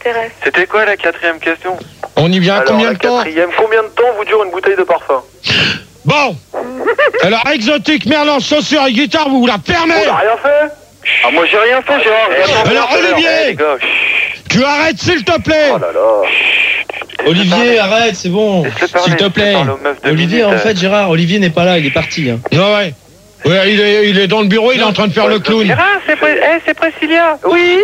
m'intéresse. C'était quoi la quatrième question? On y vient à combien de temps? Combien de temps vous dure une bouteille de parfum? Bon. Alors, exotique, Merlan, chaussures et guitare, vous la fermez. On n'a rien fait. Ah, moi j'ai rien fait, Gérard. Alors, Olivier, tu arrêtes, s'il te plaît. Oh là là. Olivier, arrête, c'est bon. S'il te plaît. Olivier, en fait, Gérard, Olivier n'est pas là, il est parti. Hein. Ouais. Ouais, il est dans le bureau, il est en train de faire le clown. Gérard, c'est Priscilla. Oui.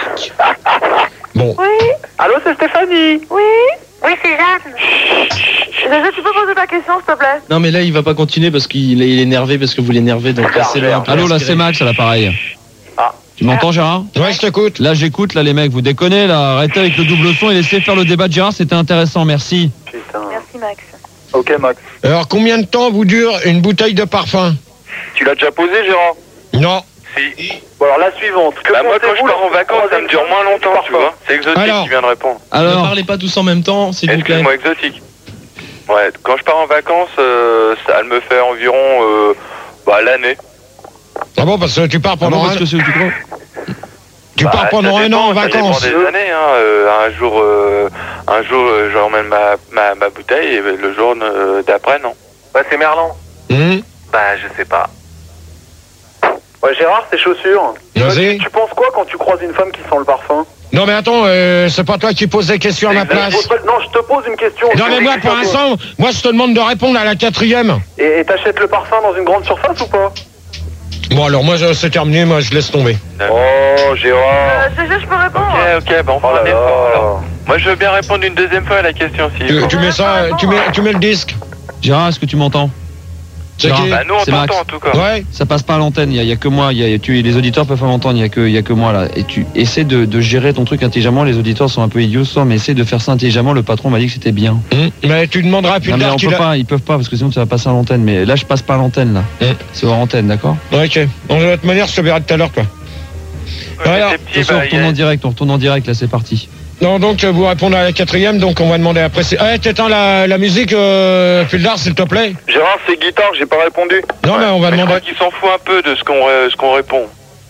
Bon. Oui. Allô, c'est Stéphanie. Oui. Oui, c'est Jeanne. Déjà, tu peux poser ta question, s'il te plaît? Non, mais là, il va pas continuer parce qu'il est énervé, parce que vous l'énervez, donc laissez-le un peu. Allô, là, c'est Max à l'appareil. Tu m'entends, Gérard? Ouais, je t'écoute. Là, j'écoute, là, les mecs, vous déconnez, là, arrêtez avec le double son et laissez faire le débat de Gérard, c'était intéressant, merci. Putain. Merci, Max. Ok, Max. Alors, combien de temps vous dure une bouteille de parfum? Tu l'as déjà posé, Gérard? Non. Si. Bon, alors la suivante. Bah moi quand je pars en vacances ça me dure moins longtemps, tu vois. C'est Exotique Alors. qui vient de répondre. Ne Alors, parlez pas tous en même temps, s'il vous plaît. Excuse-moi, Exotique. Ouais, quand je pars en vacances, ça me fait environ l'année. Ah bon, parce que tu pars pendant parce que c'est où tu crois? Tu pars pendant un an en vacances. Ça dépend des années, hein. Un jour, j'emmène ma bouteille et le jour d'après, non. Ouais, c'est Merlan. Bah, je sais pas. Ouais, Gérard, tes chaussures. Vas-y. Tu penses quoi quand tu croises une femme qui sent le parfum? Non, mais attends, c'est pas toi qui poses des questions à ma place. Non, je te pose une question. Non, mais moi, pour l'instant, moi, je te demande de répondre à la quatrième. Et t'achètes le parfum dans une grande surface ou pas? Bon, alors, moi, c'est terminé, moi, je laisse tomber. Oh, Gérard. Déjà, je peux répondre. Ok, bon, on fera un effort, alors. Moi, je veux bien répondre une deuxième fois à la question, si. Tu mets ça, tu mets le disque. Gérard, est-ce que tu m'entends? C'est Gérard, qui? Bah, nous, on c'est Max. t'entend, en tout cas. Ouais. Ça passe pas à l'antenne, il y a que moi, les auditeurs peuvent pas m'entendre, il y a que moi là. Et tu essaies de gérer ton truc intelligemment, les auditeurs sont un peu idiots ce soir, mais essaie de faire ça intelligemment, le patron m'a dit que c'était bien. Mais tu demanderas plus Non mais tard. on peut pas, ils peuvent pas, parce que sinon tu vas passer à l'antenne, mais là je passe pas à l'antenne là. C'est hors antenne, d'accord? Ok. De toute manière, je te verrai tout à l'heure, toi. Alors, C'est petit, On retourne en direct, là c'est parti. non, donc, vous répondez à la quatrième, donc on va demander après. T'éteins la musique, Puldar, s'il te plaît. Gérard, c'est guitare, j'ai pas répondu. Non, mais on va Je demander. crois qu'il s'en fout un peu de ce qu'on répond.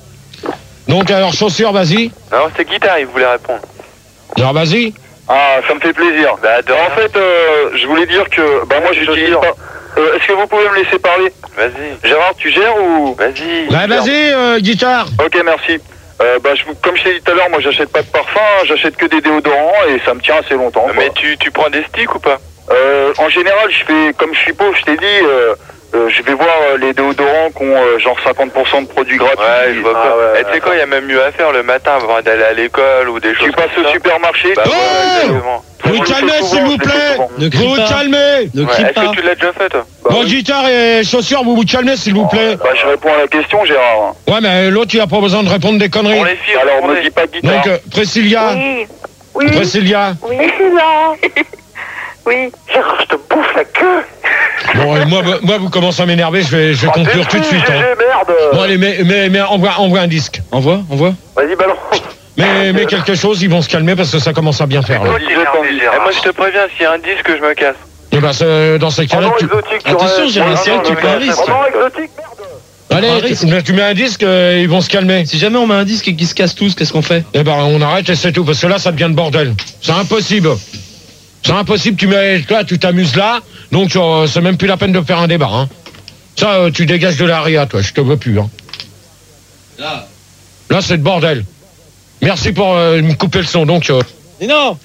Donc, alors, chaussures, vas-y. Non, c'est guitare, il voulait répondre. Alors, vas-y. Ah, ça me fait plaisir. Bah, de rien. En fait, je voulais dire que... Bah, moi, je j'utilise dire. pas... Est-ce que vous pouvez me laisser parler? Vas-y. Gérard, tu gères ou... Vas-y. Bah, vas-y, guitare. Ok, merci. Comme je t'ai dit tout à l'heure, moi, j'achète pas de parfum, j'achète que des déodorants et ça me tient assez longtemps. Mais tu prends des sticks ou pas? En général, je fais... Comme je suis pauvre, je t'ai dit... je vais voir les déodorants qui ont genre 50% de produits gratuits. Ouais, je vois pas. Ouais, Tu sais quoi, il y a même mieux à faire le matin avant d'aller à l'école ou des choses Tu passes comme au ça. supermarché. Bah, Oh ouais, exactement. Vous calmez, s'il vous plaît. Ne Vous crie vous pas. calmez. Ne Ouais, crie est-ce pas. que tu l'as déjà fait, toi? Bon, guitare et chaussures, vous vous calmez, s'il vous plaît. Bah, je réponds à la question, Gérard. Ouais, mais l'autre, il a pas besoin de répondre des conneries. Pour les filles, Alors, répondez. me dis pas guitare. Donc, Priscilla. Oui. Oui. Priscilla. Oui, c'est là. Oui. Gérard, je te bouffe la queue. Bon, moi, vous commencez à m'énerver, je vais conclure tout de suite. Hein. Merde. Bon, allez, mais envoie un disque. Envoie. Vas-y, balance. Mais quelque chose, ils vont se calmer parce que ça commence à bien faire. Là. Toi, t'es énervé, Gérard. Moi, je te préviens, s'il y a un disque, je me casse. Et bah, dans ces cas-là, tu... Attention, Gérard, c'est vrai que tu prends un risque. Oh non, exotique, merde. Allez, tu mets un disque, ils vont se calmer. Si jamais on met un disque et qu'ils se cassent tous, qu'est-ce qu'on fait? Eh ben, on arrête et c'est tout, parce que là, ça devient le bordel. C'est impossible. C'est impossible, tu t'amuses là, donc c'est même plus la peine de faire un débat. Hein. Ça, tu dégages de l'aria, toi, je te veux plus. Hein. Là, c'est le bordel. Merci pour me couper le son, donc... Mais non!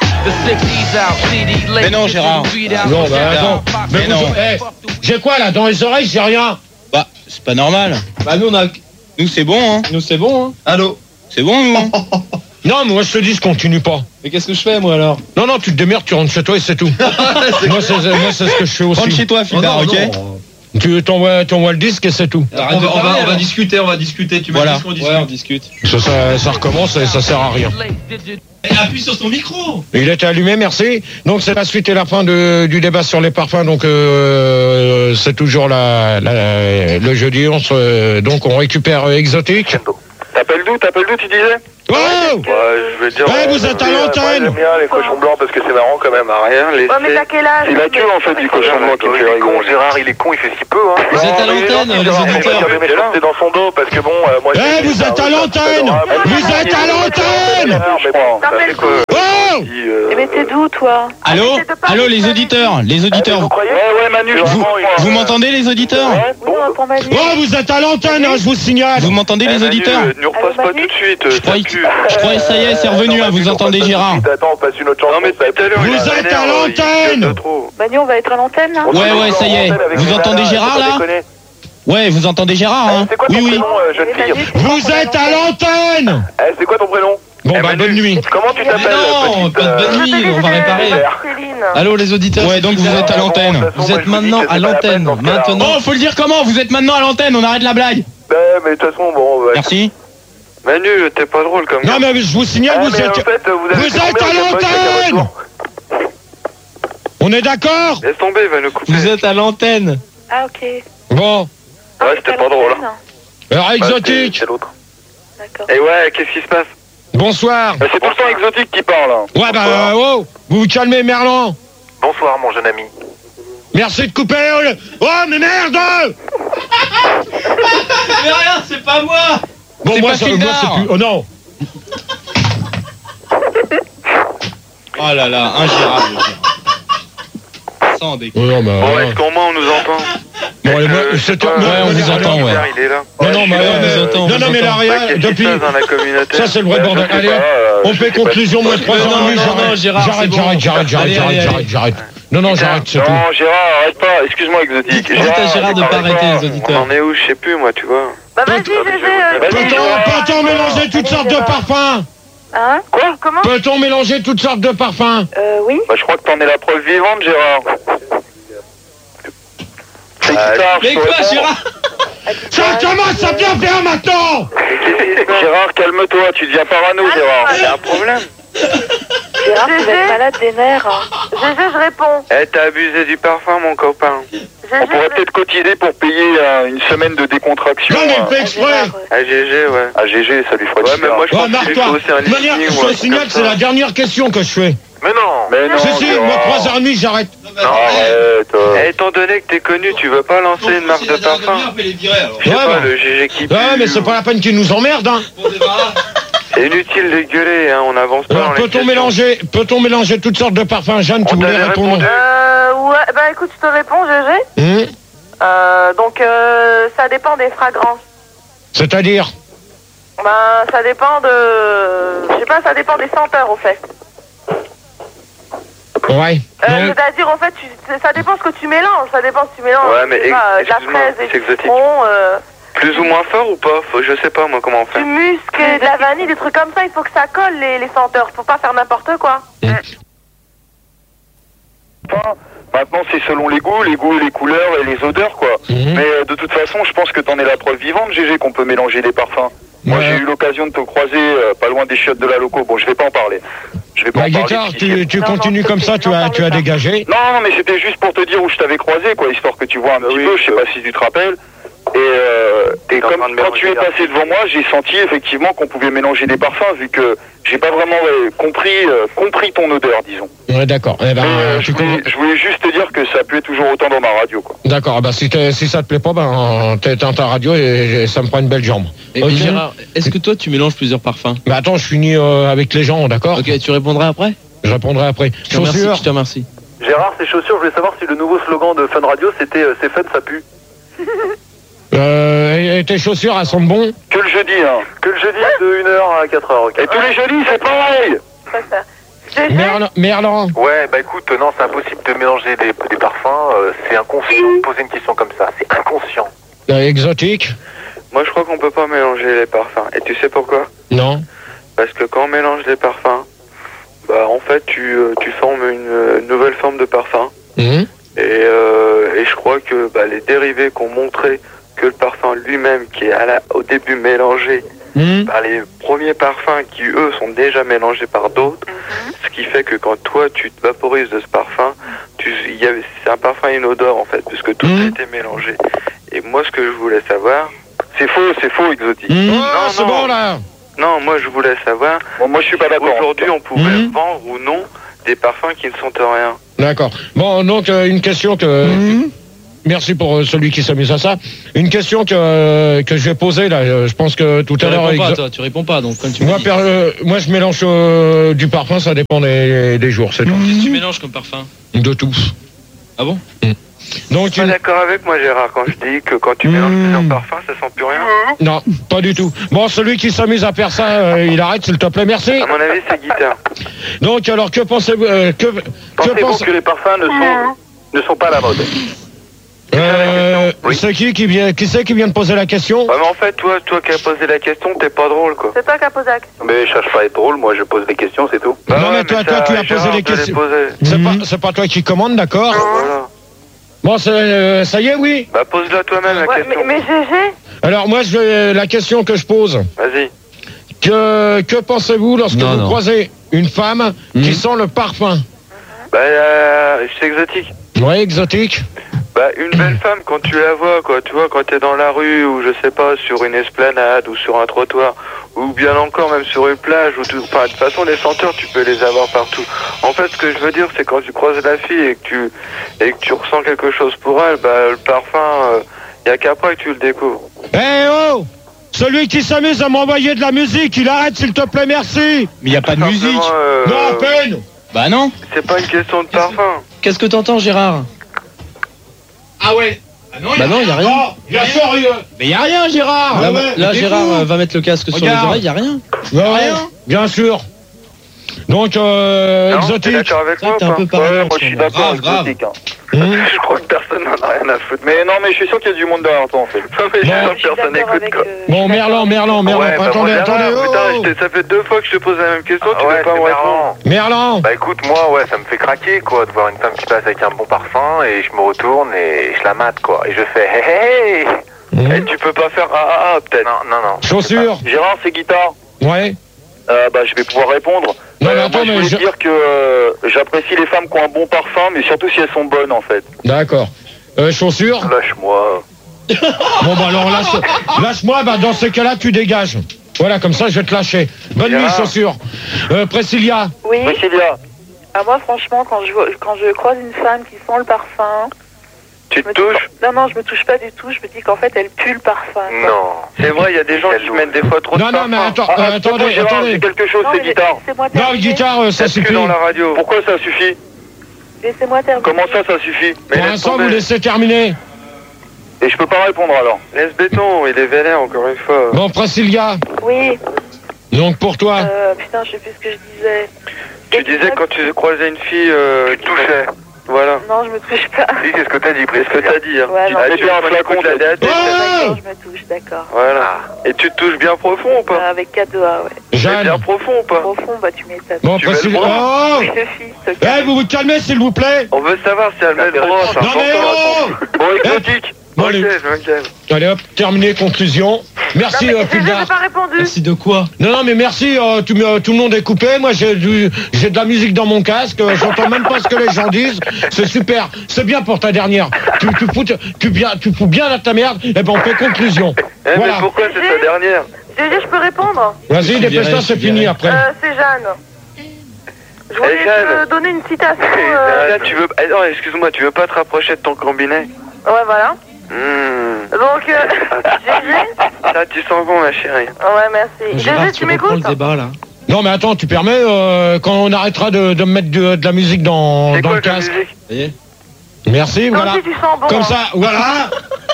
Mais non, Gérard. Non, bah attends. Mais non. J'ai quoi, là, dans les oreilles, j'ai rien. Bah, c'est pas normal. Bah, nous, c'est bon, hein. Allô? C'est bon, nous, hein. Non, mais moi, je te dis, je continue pas. Mais qu'est-ce que je fais, moi, alors? Non, tu te démerdes, tu rentres chez toi et c'est tout. moi, c'est ce que je fais aussi. Rentre chez toi, Philbert, ok? Tu t'envoies le disque et c'est tout. On va discuter, tu m'as dit qu'on discute. Ouais, on discute. Ça recommence et ça sert à rien. Appuie sur ton micro. Il était allumé, merci. Donc c'est la suite et la fin du débat sur les parfums. Donc c'est toujours le jeudi. Donc on récupère Exotique. T'appelles d'où, tu disais? Oh Ouais, je vais dire. Eh, vous êtes à l'antenne. J'aime bien les cochons blancs parce que c'est marrant quand même, à rien. Ouais, mais t'as quel âge? C'est la queue en fait du cochon blanc qui me fait rigoler. Gérard, il est con, il fait si peu, hein. Vous êtes à l'antenne, les auditeurs. C'est dans son dos parce que bon, moi. Eh, vous êtes à l'antenne. Vous êtes à l'antenne. Oh Mais t'es d'où, toi? Allô? Allô, les auditeurs. Les auditeurs. Ouais, Manu, Vous m'entendez, les auditeurs? Oui, on entend Manu. Oh, vous êtes à l'antenne, hein, je vous signale. Vous m'entendez, les auditeurs? Ne repasse pas tout de suite. Je croyais, ça y est, c'est revenu, hein, vous entendez Gérard? Attends, on passe une autre chanson. Non, mais tout à l'heure, Vous êtes à l'antenne. Manu, on va être à l'antenne, là? Ouais, ça y est. Vous entendez Gérard, là? Ouais, vous entendez Gérard, hein? C'est quoi ton Oui. prénom, jeune fille? Vous êtes à l'antenne. C'est quoi ton prénom? Bon, bah, bonne nuit. Comment tu t'appelles? Non, pas de bonne nuit, on va réparer. Céline. Allô les auditeurs. Ouais, donc vous êtes à l'antenne. Vous êtes maintenant à l'antenne. Maintenant. Oh, faut le dire comment? Vous êtes maintenant à l'antenne, on arrête la blague. Mais de toute façon, bon. Merci. Manu, t'es pas drôle comme Non, mais je vous signale, vous êtes... Vous êtes à l'antenne. On est d'accord? Laisse tomber, il va nous couper. Vous êtes à l'antenne. Ah, ok. Bon. Ouais, c'était pas drôle. Alors, exotique. C'est l'autre. D'accord. Et ouais, qu'est-ce qui se passe? Bonsoir. C'est tout le temps exotique qui parle. Hein. Ouais, bah, oh, vous vous calmez, Merlan. Bonsoir, mon jeune ami. Merci de couper. Oh, mais merde. Mais rien, c'est pas moi. Bon, C'est moi, pas c'est Fildar. plus... Oh non. Oh là là, ingérable. Sans déconner. Oh, non, mais... Bon, est-ce qu'au moins on nous entend? Bon, allez, moi, c'est toi. Ouais, on vous entend, ouais. Il est là. Non, non, mais... on vous entend, Non, non, mais l'aria, Qu'est-ce qui se depuis... passe dans la communauté? Ça, c'est le vrai bordel. Allez, on fait conclusion, moi, 3 ans. non, Gérard, c'est bon. J'arrête. Non, non, j'arrête, c'est tout. Non, Gérard, arrête pas. Excuse-moi, exotique. Dites à Gérard de pas arrêter, les On auditeurs. en est où? Je sais plus, moi, tu vois. Bah, vas-y, GG. Peut-on mélanger toutes sortes de parfums? Hein? Quoi? Comment? Peut-on mélanger toutes sortes de parfums? Oui. Bah, je crois que t'en es la preuve vivante, Gérard. C'est tard, Mais quoi, Gérard? Ça commence à bien faire maintenant! Gérard, calme-toi, tu deviens parano, Gérard. Il y a un problème. Gérard, tu vas être malade des nerfs. GG, je réponds. Eh, t'as abusé du parfum, mon copain. On pourrait peut-être cotiser pour payer une semaine de décontraction. Non, mais il fait exprès! Ah, GG, ouais. Ah, GG, ça lui fera Ouais, du mais bien. moi, je Oh, pense qu'il lui marre-toi! faut aussi un De manière, lifting je ou un te truc signale comme que c'est ça. la dernière question que je fais. Mais non. Mais non, Si, si, Gérard. moi, 3h30, j'arrête. Arrête. Eh, étant donné que t'es connu, tu veux pas lancer une marque de parfum? Je sais Ouais, pas, bah. le GG qui pue. Ouais, mais c'est pas la peine qu'ils nous emmerdent, hein. C'est inutile de gueuler, hein, on avance pas dans Alors, les peut-on mélanger toutes sortes de parfums? Jeanne, tu On voulais t'avait répondre? répondu. Ouais, bah écoute, je te réponds, GG. Donc, ça dépend des fragrances. C'est-à-dire? Ben, ça dépend de... Je sais pas, ça dépend des senteurs, au fait. Ouais. C'est-à-dire, en fait, ça dépend ce que tu mélanges. Ça dépend si tu mélanges Ouais, mais je sais pas, de la excuse-moi, fraise et c'est du exotique. citron, Plus ou moins fort ou pas? Je sais pas, moi, comment on fait. du musc, de la vanille, des trucs comme ça. Il faut que ça colle, les senteurs. Faut pas faire n'importe quoi. Maintenant, c'est selon les goûts et les couleurs et les odeurs, quoi. Mais de toute façon, je pense que t'en es la preuve vivante, GG, qu'on peut mélanger les parfums. Moi, j'ai eu l'occasion de te croiser pas loin des chiottes de la loco. Bon, je vais pas en parler. Je vais pas La en parler. guitare, ici. tu continues comme ça, tu as dégagé. Non, non, mais c'était juste pour te dire où je t'avais croisé, quoi, histoire que tu vois un petit peu. Je sais pas si tu te rappelles. Et comme quand tu es passé devant moi, j'ai senti effectivement qu'on pouvait mélanger des parfums, vu que j'ai pas vraiment compris ton odeur, disons. Ouais, d'accord. Eh ben, Je voulais juste te dire que ça puait toujours autant dans ma radio, quoi. D'accord, bah si ça te plaît pas, ben t'éteins ta radio et ça me prend une belle jambe. Et Ok. Gérard, est-ce que toi tu mélanges plusieurs parfums? Bah attends, je finis avec les gens, d'accord? Ok, tu répondras après? Je répondrai après. Je te remercie, Chaussures. je te remercie. Gérard, ces chaussures, je voulais savoir si le nouveau slogan de Fun Radio c'était c'est fun, ça pue. Et tes chaussures, elles sont bon? Que le jeudi, hein. Que le jeudi de 1h à 4h, ok. Et tous les jeudis, c'est pareil. Merlan. Ouais, bah écoute, non, c'est impossible de mélanger des parfums, c'est inconscient. Poser une question comme ça, c'est inconscient. Exotique? Moi, je crois qu'on peut pas mélanger les parfums. Et tu sais pourquoi? Non. Parce que quand on mélange les parfums, bah en fait, tu formes une nouvelle forme de parfum. Mhm. Et je crois que les dérivés qui ont montré que le parfum lui-même, qui est au début mélangé par les premiers parfums qui, eux, sont déjà mélangés par d'autres, ce qui fait que quand toi, tu te vaporises de ce parfum, c'est un parfum et une odeur, en fait, puisque tout a été mélangé. Et moi, ce que je voulais savoir... C'est faux, exotique. Non, c'est bon, là. Non, moi je voulais savoir. Bon, moi je suis pas d'accord. Aujourd'hui, on pouvait vendre ou non des parfums qui ne sentent rien. D'accord. Bon, donc une question que... Merci pour celui qui s'amuse à ça. Une question que je vais poser là. Je pense que tout à l'heure... Tu réponds pas, donc quand tu moi, moi, je mélange du parfum, ça dépend des jours, c'est tout. Qu'est-ce que tu mélanges comme parfum? De tout. Ah bon? Donc, tu es d'accord avec moi, Gérard, quand je dis que quand tu mélanges plusieurs parfums, ça sent plus rien? Non, pas du tout. Bon, celui qui s'amuse à faire ça, il arrête, s'il te plaît, merci. À mon avis, c'est guitare. Donc, alors, que pensez-vous Pensez-vous que les parfums ne sont pas à la mode? C'est qui vient de poser la question? Ouais, mais en fait, toi qui as posé la question, t'es pas drôle, quoi. C'est toi qui as posé la question. Mais je cherche pas à être drôle, moi je pose des questions, c'est tout. Non, mais toi, tu as posé les questions. C'est pas toi qui commande, d'accord? Voilà. Bon, ça y est, oui. Bah, pose-la toi-même, la question. Mais GG. Alors, moi, la question que je pose. Vas-y. Que pensez-vous lorsque vous croisez une femme qui sent le parfum? Bah, c'est exotique. Ouais, exotique. Bah, une belle femme, quand tu la vois, quoi, tu vois, quand t'es dans la rue, ou je sais pas, sur une esplanade, ou sur un trottoir, ou bien encore même sur une plage, ou tout, enfin, de toute façon, les senteurs, tu peux les avoir partout. En fait, ce que je veux dire, c'est quand tu croises la fille et que tu ressens quelque chose pour elle, bah, le parfum, y a qu'après que tu le découvres. Eh oh! Celui qui s'amuse à m'envoyer de la musique, il arrête, s'il te plaît, merci! Mais y a pas de musique! Non, à peine! Bah non! C'est pas une question de parfum. Qu'est-ce que t'entends, Gérard? Ah ouais? Bah non, y a rien. Bien sûr, mais y a rien, Gérard. Là, Gérard va mettre le casque sur les oreilles, y a rien. Rien. Bien sûr. Donc, exotique. T'es d'accord avec moi? T'es un peu pareil. Moi je suis d'accord, exotique. Je crois que personne n'en a rien à foutre. Mais non, mais je suis sûr qu'il y a du monde derrière toi en fait. Non, mais je suis sûr que personne n'écoute, quoi. Bon, Merlan. Ouais, attendez. Putain, ça fait 2 fois que je te pose la même question, tu veux pas me répondre. Merlan. Bah écoute, moi, ouais, ça me fait craquer, quoi, de voir une femme qui passe avec un bon parfum, et je me retourne et je la mate, quoi. Et je fais hey. Et tu peux pas faire peut-être. Non. Chaussures. Gérard, c'est guitare. Ouais. Bah je vais pouvoir répondre. Non, mais attends, moi, je voulais dire que j'apprécie les femmes qui ont un bon parfum, mais surtout si elles sont bonnes en fait. D'accord. Chaussures. Lâche-moi. Bon, bah alors lâche-moi, bah dans ce cas-là, tu dégages. Voilà, comme ça, je vais te lâcher. Bonne nuit, chaussures. Priscilla. Oui. Priscilla. Ah, moi, franchement, quand je croise une femme qui sent le parfum... Tu te touches? Non, je me touche pas du tout. Je me dis qu'en fait, elle pue le parfum. Non. C'est vrai, il y a des gens qui mettent des fois trop de parfum. Non, mais attendez. C'est quelque chose, c'est guitare. Non, guitare, ça suffit. dans la radio. Pourquoi ça suffit? Laissez-moi terminer. Comment ça suffit? Pour l'instant, vous laissez terminer. Et je peux pas répondre alors. Laisse béton, il est vénère encore une fois. Bon, Priscilla. Oui. Donc pour toi. Putain, je sais plus ce que je disais. Tu disais quand tu croisais une fille, tu touchais. Voilà. Non, je me touche pas. Oui, c'est ce que t'as dit, Brice. C'est ce que t'as dit. Hein. Ouais, non, tu un flacon de la tête. D'accord, je me touche, d'accord. Voilà. Et tu te touches bien profond ou pas? Avec 4 doigts, ouais. Jeanne. Bien profond ou pas? Profond, bah tu m'étonnes. Bon, Priscilla. Oh! Eh, vous vous calmez, s'il vous plaît. On veut savoir si elle met le bras. Non, mais oh! Bon, exotique. Bon, allez. Allez hop, terminé, conclusion. Merci, Fulda. J'ai pas répondu. Merci de quoi? Non, mais merci, tout le monde est coupé. Moi, j'ai de la musique dans mon casque. J'entends même pas ce que les gens disent. C'est super. C'est bien pour ta dernière. Tu fous bien à ta merde. Eh ben, on fait conclusion. Voilà. Mais pourquoi c'est ta dernière? Je peux répondre? Vas-y, dépêche-toi, c'est fini après. C'est Jeanne. Je voulais te donner une citation. Tu veux... Non, excuse-moi, tu veux pas te rapprocher de ton combiné? Ouais, voilà. Donc, GG. Là, tu sens bon, ma chérie. Ouais, merci. GG, tu m'écoutes? Non, mais attends, tu permets, quand on arrêtera de me mettre de la musique dans le casque. Merci, voilà. Si tu sens bon, comme ça, voilà.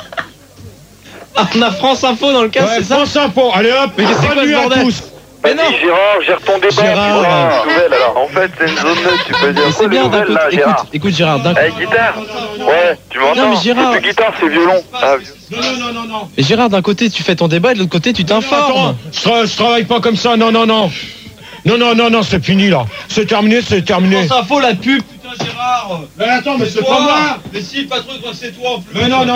On a France Info dans le casque, c'est ça? France Info, allez hop, mais c'est quoi ce bordel? Mais non, Gérard, gère ton débat. Gérard, en fait, c'est une zone neutre, tu peux dire. C'est bien d'un côté. Écoute, Gérard, d'un côté. Guitare. Ouais, tu m'entends? Non, mais Gérard. C'est plus guitare, c'est violon. Non. Mais Gérard, d'un côté, tu fais ton débat et de l'autre côté, tu t'informes. Je travaille pas comme ça, non. Non, c'est fini là. C'est terminé. France Info, la pub. Putain, Gérard. Mais attends, mais c'est pas moi. Mais si, pas trop, c'est toi en plus. Mais non.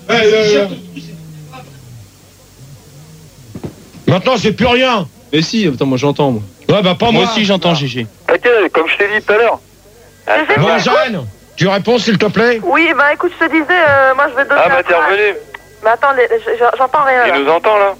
Maintenant, c'est plus rien. Mais si, attends, moi j'entends, moi. Ouais, bah pas moi. Moi aussi j'entends, GG. Ok, comme je t'ai dit tout à l'heure. Bon, Jeanne, tu réponds s'il te plaît? Oui, bah écoute, je te disais, moi je vais te donner. Ah, bah t'es revenu. Mais attends, j'entends rien. Il nous entend là?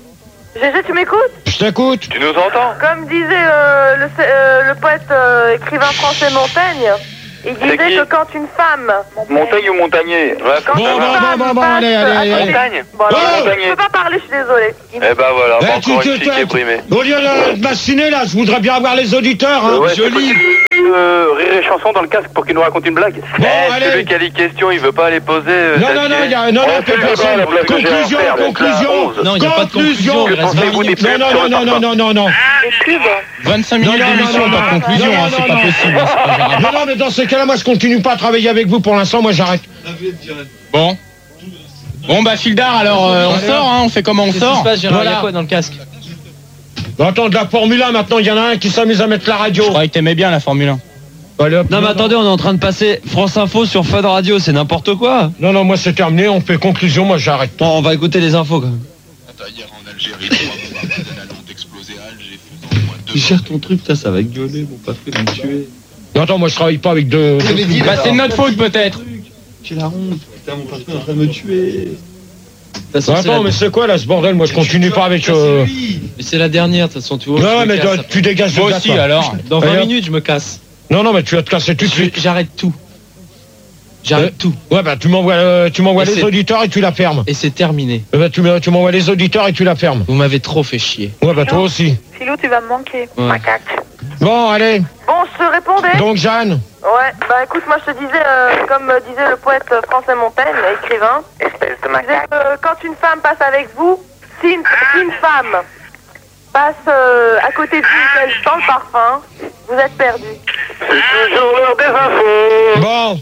GG, tu m'écoutes? Je t'écoute. Tu nous entends? Comme disait le poète écrivain français Montaigne, il disait que quand une femme... Montaigne ou Montagnier? Bon, allez. Montagne. Bon, alors, je peux pas parler, je suis désolée. Eh ben voilà, encore une fille qui est primée. Au lieu de m'assiner là, je voudrais bien avoir les auditeurs. Hein. Ouais, joli. Rire et chanson dans le casque pour qu'il nous raconte une blague. Bon, allez. Celui qui a des questions, il veut pas les poser. Non, personne. Conclusion. Non, il n'y a pas de conclusion. Il reste 20 minutes. Non. Les pubs. 25 minutes d'émission, pas de conclusion, c'est pas possible. Non, mais dans ce cas-là, moi je continue pas à travailler avec vous pour l'instant, moi j'arrête. Bon, bah Fildar, alors on sort, hein, on fait comment on sort? Qu'est-ce qui se passe, Gérard? Il y a quoi dans le casque? Attends, de la Formule 1 maintenant, il y en a un qui s'amuse à mettre la radio. Je croyais que t'aimais bien la Formule 1. Allez, hop, Non, mais attendez, on est en train de passer France Info sur Fun Radio, c'est n'importe quoi. Non, moi c'est terminé, on fait conclusion, moi j'arrête. Bon, on va écouter les infos quand même. Hier en Algérie, 3 bombardements ont explosé à Alger, faisant au moins 2 Tu gères ton truc, ça va gueuler, mon patron, il va me tuer. Non, attends, moi je travaille pas avec deux... Bah c'est de notre faute peut-être. J'ai la honte, putain, mon patron est en train de me tuer. Attends, mais c'est quoi là ce bordel? Moi je continue pas avec... Mais c'est la dernière, de toute façon, tu vois. Non, mais tu dégages de Moi là, aussi toi. alors. Dans 20 minutes, je me casse. Non, mais tu vas te casser tout de suite. J'arrête tout. J'arrête tout. Ouais, bah tu m'envoies les auditeurs et tu la fermes. Et c'est terminé. Bah, tu m'envoies les auditeurs et tu la fermes. Vous m'avez trop fait chier. Ouais, bah toi aussi. Philou, tu vas me manquer. Ouais. Macaque. Bon, allez. Bon, je te répondais. Donc Jeanne. Ouais, bah écoute, moi je te disais, comme disait le poète français Montaigne, écrivain, Espèce de il disait que quand une femme passe avec vous, si une femme passe à côté de vous, qu'elle sent le parfum, vous êtes perdu. C'est toujours l'heure des infos. Bon.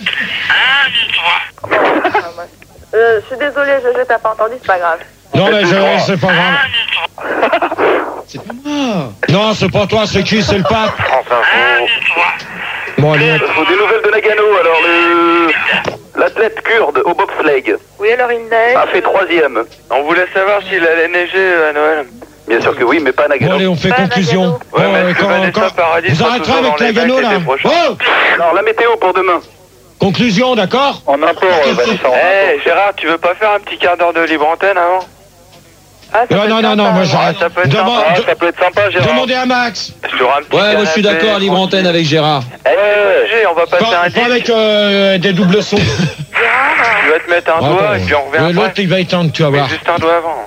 Je suis désolée, je t'ai pas entendu, c'est pas grave. Non, mais c'est pas grave. C'est pas moi. Non, c'est pas toi, c'est qui? C'est le pape. France Info. Bon, allez. Il faut des nouvelles de Nagano. Alors l'athlète kurde au bobsleigh Oui, alors il neige. a fait 3e. On voulait savoir s'il allait neiger à Noël. Bien sûr que oui, mais pas à Bon, Nagano. allez, on fait Pas conclusion. Nagano. Ouais, mais est-ce que Vanessa Paradis Vous sera arrêterez toujours avec dans la les Gano, vagues là. l'été prochain? Oh. Alors la météo pour demain. Conclusion, d'accord? En import, Vanessa. Eh, Gérard, tu veux pas faire un petit quart d'heure de libre antenne avant? Ah, ça peut être Non, sympa, moi ouais. j'arrête. ça peut être Ça peut être sympa, Gérard. Demandez à Max. Sur un petit Ouais, moi je suis canapé, d'accord, libre tranquille. antenne avec Gérard. Eh, on va passer un Pas disque. avec des doubles sons. Gérard, Tu vas te mettre un doigt et puis on revient L'autre après. il va éteindre, tu vas Mais voir. juste un doigt avant.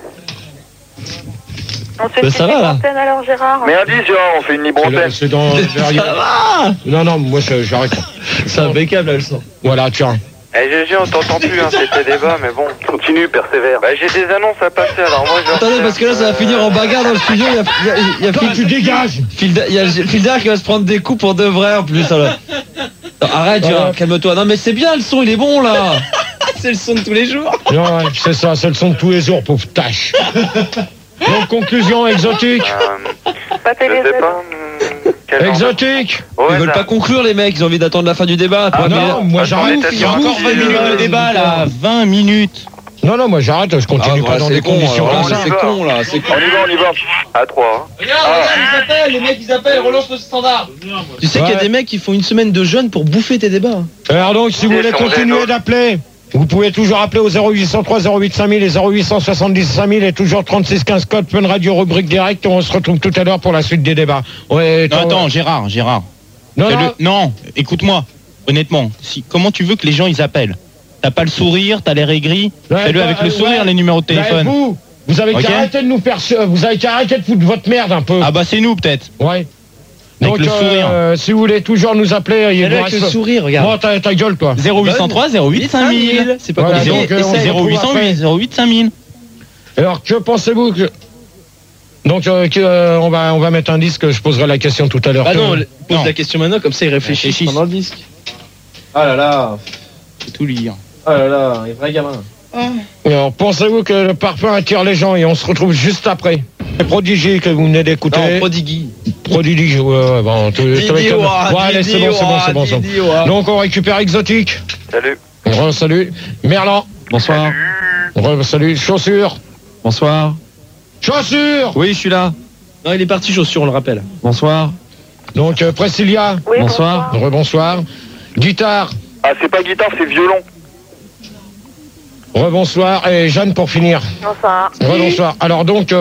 on se fait Bah, une ça petite va, là. antenne alors, Gérard. Mais un 10, Gérard, on fait une libre antenne. C'est dans... Non, moi j'arrête. C'est impeccable, elle sent. Voilà, tiens. Eh, GG, on t'entend plus, hein, c'était débat, mais bon. Continue, persévère. Bah, j'ai des annonces à passer, alors moi je... Attendez, parce que là, ça va finir en bagarre dans le studio. Il y a Toi, tu dégages. Fildar qui va se prendre des coups pour de vrai en plus. Alors. Non, arrête, Gérard, calme-toi. Non, mais c'est bien, le son, il est bon là. C'est le son de tous les jours. Non, ouais, c'est ça, c'est le son de tous les jours, pauvre tâche. Donc, conclusion, exotique. Pas Je sais pas... quel genre de- Exotique. Ouais, Ils veulent ça- pas conclure, les mecs. Ils ont envie d'attendre la fin du débat. Ah non, moi j'arrête. Attends, Il y a encore 20 minutes de débat là, 20 minutes. Non, moi j'arrête, je continue pas dans des conditions comme ça. C'est con là, c'est con. On y va. À 3. Regarde, ils appellent, les mecs ils appellent, relance le standard. Tu sais qu'il y a Ouais. des mecs qui font une semaine de jeûne pour bouffer tes débats. Alors donc, si vous voulez continuer d'appeler, vous pouvez toujours appeler au 0803 08 5000 et 0870 5000 et toujours 36 15 code Fun Radio rubrique direct. On se retrouve tout à l'heure pour la suite des débats. Ouais, Non, attends, Gérard. Non, non. Non, écoute-moi, honnêtement. Comment tu veux que les gens ils appellent? T'as pas le sourire, t'as l'air aigri. Ouais, Fais-le avec le sourire, ouais. les numéros de téléphone. Vous avez Ok. qu'à arrêter de nous faire, vous avez qu'à arrêter de foutre votre merde un peu. Ah bah c'est nous peut-être. Ouais. Avec le sourire. Si vous voulez toujours nous appeler, il vous Avec le reste... sourire, regarde. Bon, ta gueule, toi. 0803 08 5000. C'est pas Voilà, compliqué. donc, on se retrouve 0808 08 5000. Alors, que pensez-vous que... Donc, on va mettre un disque, je poserai la question tout à l'heure. Bah non, pose Non. la question maintenant, comme ça il réfléchit Réfléchisse. pendant le disque. Ah là là, Faut tout lire. ah là là, un vrai gamin. Alors, pensez-vous que le parfum attire les gens et on se retrouve juste après. C'est Prodigy que vous venez d'écouter. Non, Prodigy. Prodigy, ouais, bon, allez, c'est bon. Donc, on récupère Exotique. Salut. Salut. Merlan. Bonsoir. Salut. Chaussures. Bonsoir. Chaussures. Oui, je suis là. Non, il est parti, chaussure, on le rappelle. Bonsoir. Donc, Priscilla. Oui, Bonsoir. Rebonsoir. Guitare. Ah, c'est pas guitare, c'est violon. Rebonsoir. Et Jeanne pour finir. Bonsoir. Rebonsoir. Alors donc,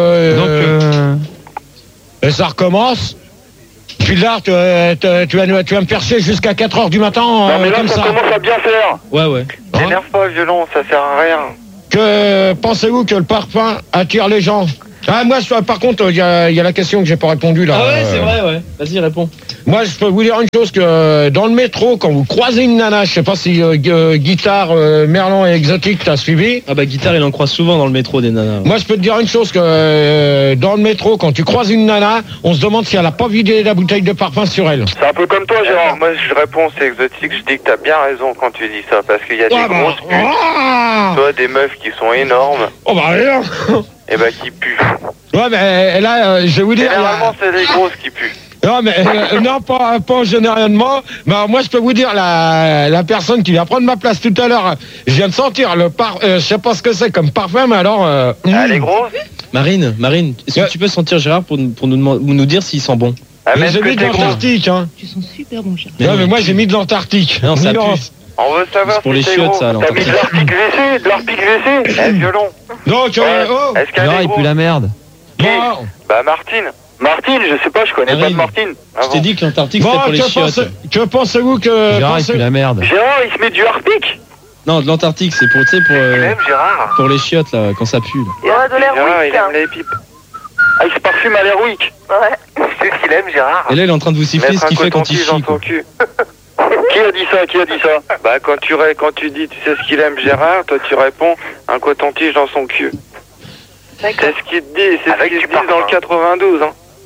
et ça recommence. Puis là, tu vas me faire chier jusqu'à 4h du matin. Non, mais là, comme ça commence à bien faire. Ouais. T'énerve pas, violon, ça sert à rien. Que pensez-vous que le parfum attire les gens? Ah, moi, par contre, il y a la question que j'ai pas répondu là. Ah ouais, c'est vrai, ouais. Vas-y, réponds. Moi, je peux vous dire une chose, que dans le métro, quand vous croisez une nana, je sais pas si Guitare, Merlan et Exotique t'as suivi. Ah bah Guitare, il en croise souvent dans le métro des nanas. Moi, je peux te dire une chose, que dans le métro, quand tu croises une nana, on se demande si elle a pas vidé la bouteille de parfum sur elle. C'est un peu comme toi, Gérard. Moi, je réponds, c'est Exotique, je dis que t'as bien raison quand tu dis ça, parce qu'il y a des grosses putes. Toi, des meufs qui sont énormes. Oh bah rien. Et bah qui puent. Ouais, mais là, je vais vous dire... Généralement, c'est les grosses qui puent. Non, mais non, pas généralement. Mais moi, je peux vous dire, la personne qui vient prendre ma place tout à l'heure, je viens de sentir le je sais pas ce que c'est comme parfum, mais alors... Elle est grosse. Marine, est-ce que tu peux sentir Gérard pour nous dire s'il sent bon? Mais j'ai mis de l'Antarctique, hein. Tu sens super bon, Gérard. Non, mais moi, j'ai mis de l'Antarctique. Non, ça pue. On veut savoir C'est pour si les t'es chiottes, gros. ça, T'as mis de l'arpic WC, violon. Donc, Est-ce qu'elle Gérard, est il pue grosse? la merde. bon, Bah Martine. Martine, je sais pas, je connais pas de Martine. Je t'ai dit que l'Antarctique c'était pour les chiottes. que pensez-vous que... Gérard, il pue la merde. Gérard, il se met du harpic. Non, de l'Antarctique, c'est pour, tu sais, Il aime Gérard. pour les chiottes, là, quand ça pue. Là. Il y a de l'air Gérard, il weak. aime les pipes. Ah, il se parfume à l'Airwick. Ouais. C'est ce qu'il aime, Gérard. Et là, il est en train de vous siffler Mettre ce qu'il un fait quand il coton-tige chie. dans son cul. Qui a dit ça? Bah quand tu dis tu sais ce qu'il aime Gérard, toi tu réponds un coton-tige dans son cul. C'est ce qu'il te dit, c'est ce qu'il te dit dans le 92 hein.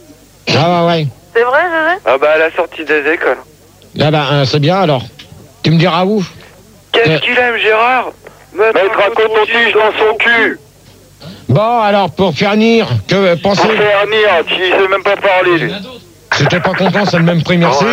Ah ouais. C'est vrai, Gégé? Ah bah à la sortie des écoles. Ah bah, c'est bien, alors. Tu me diras où? Qu'est-ce qu'il aime Gérard? Mettre un coton-tige dans son cul. Bon, alors, pour finir, que Pour pensez... faire venir, tu sais même pas parler, lui. C'était pas content, c'est le même prix, merci.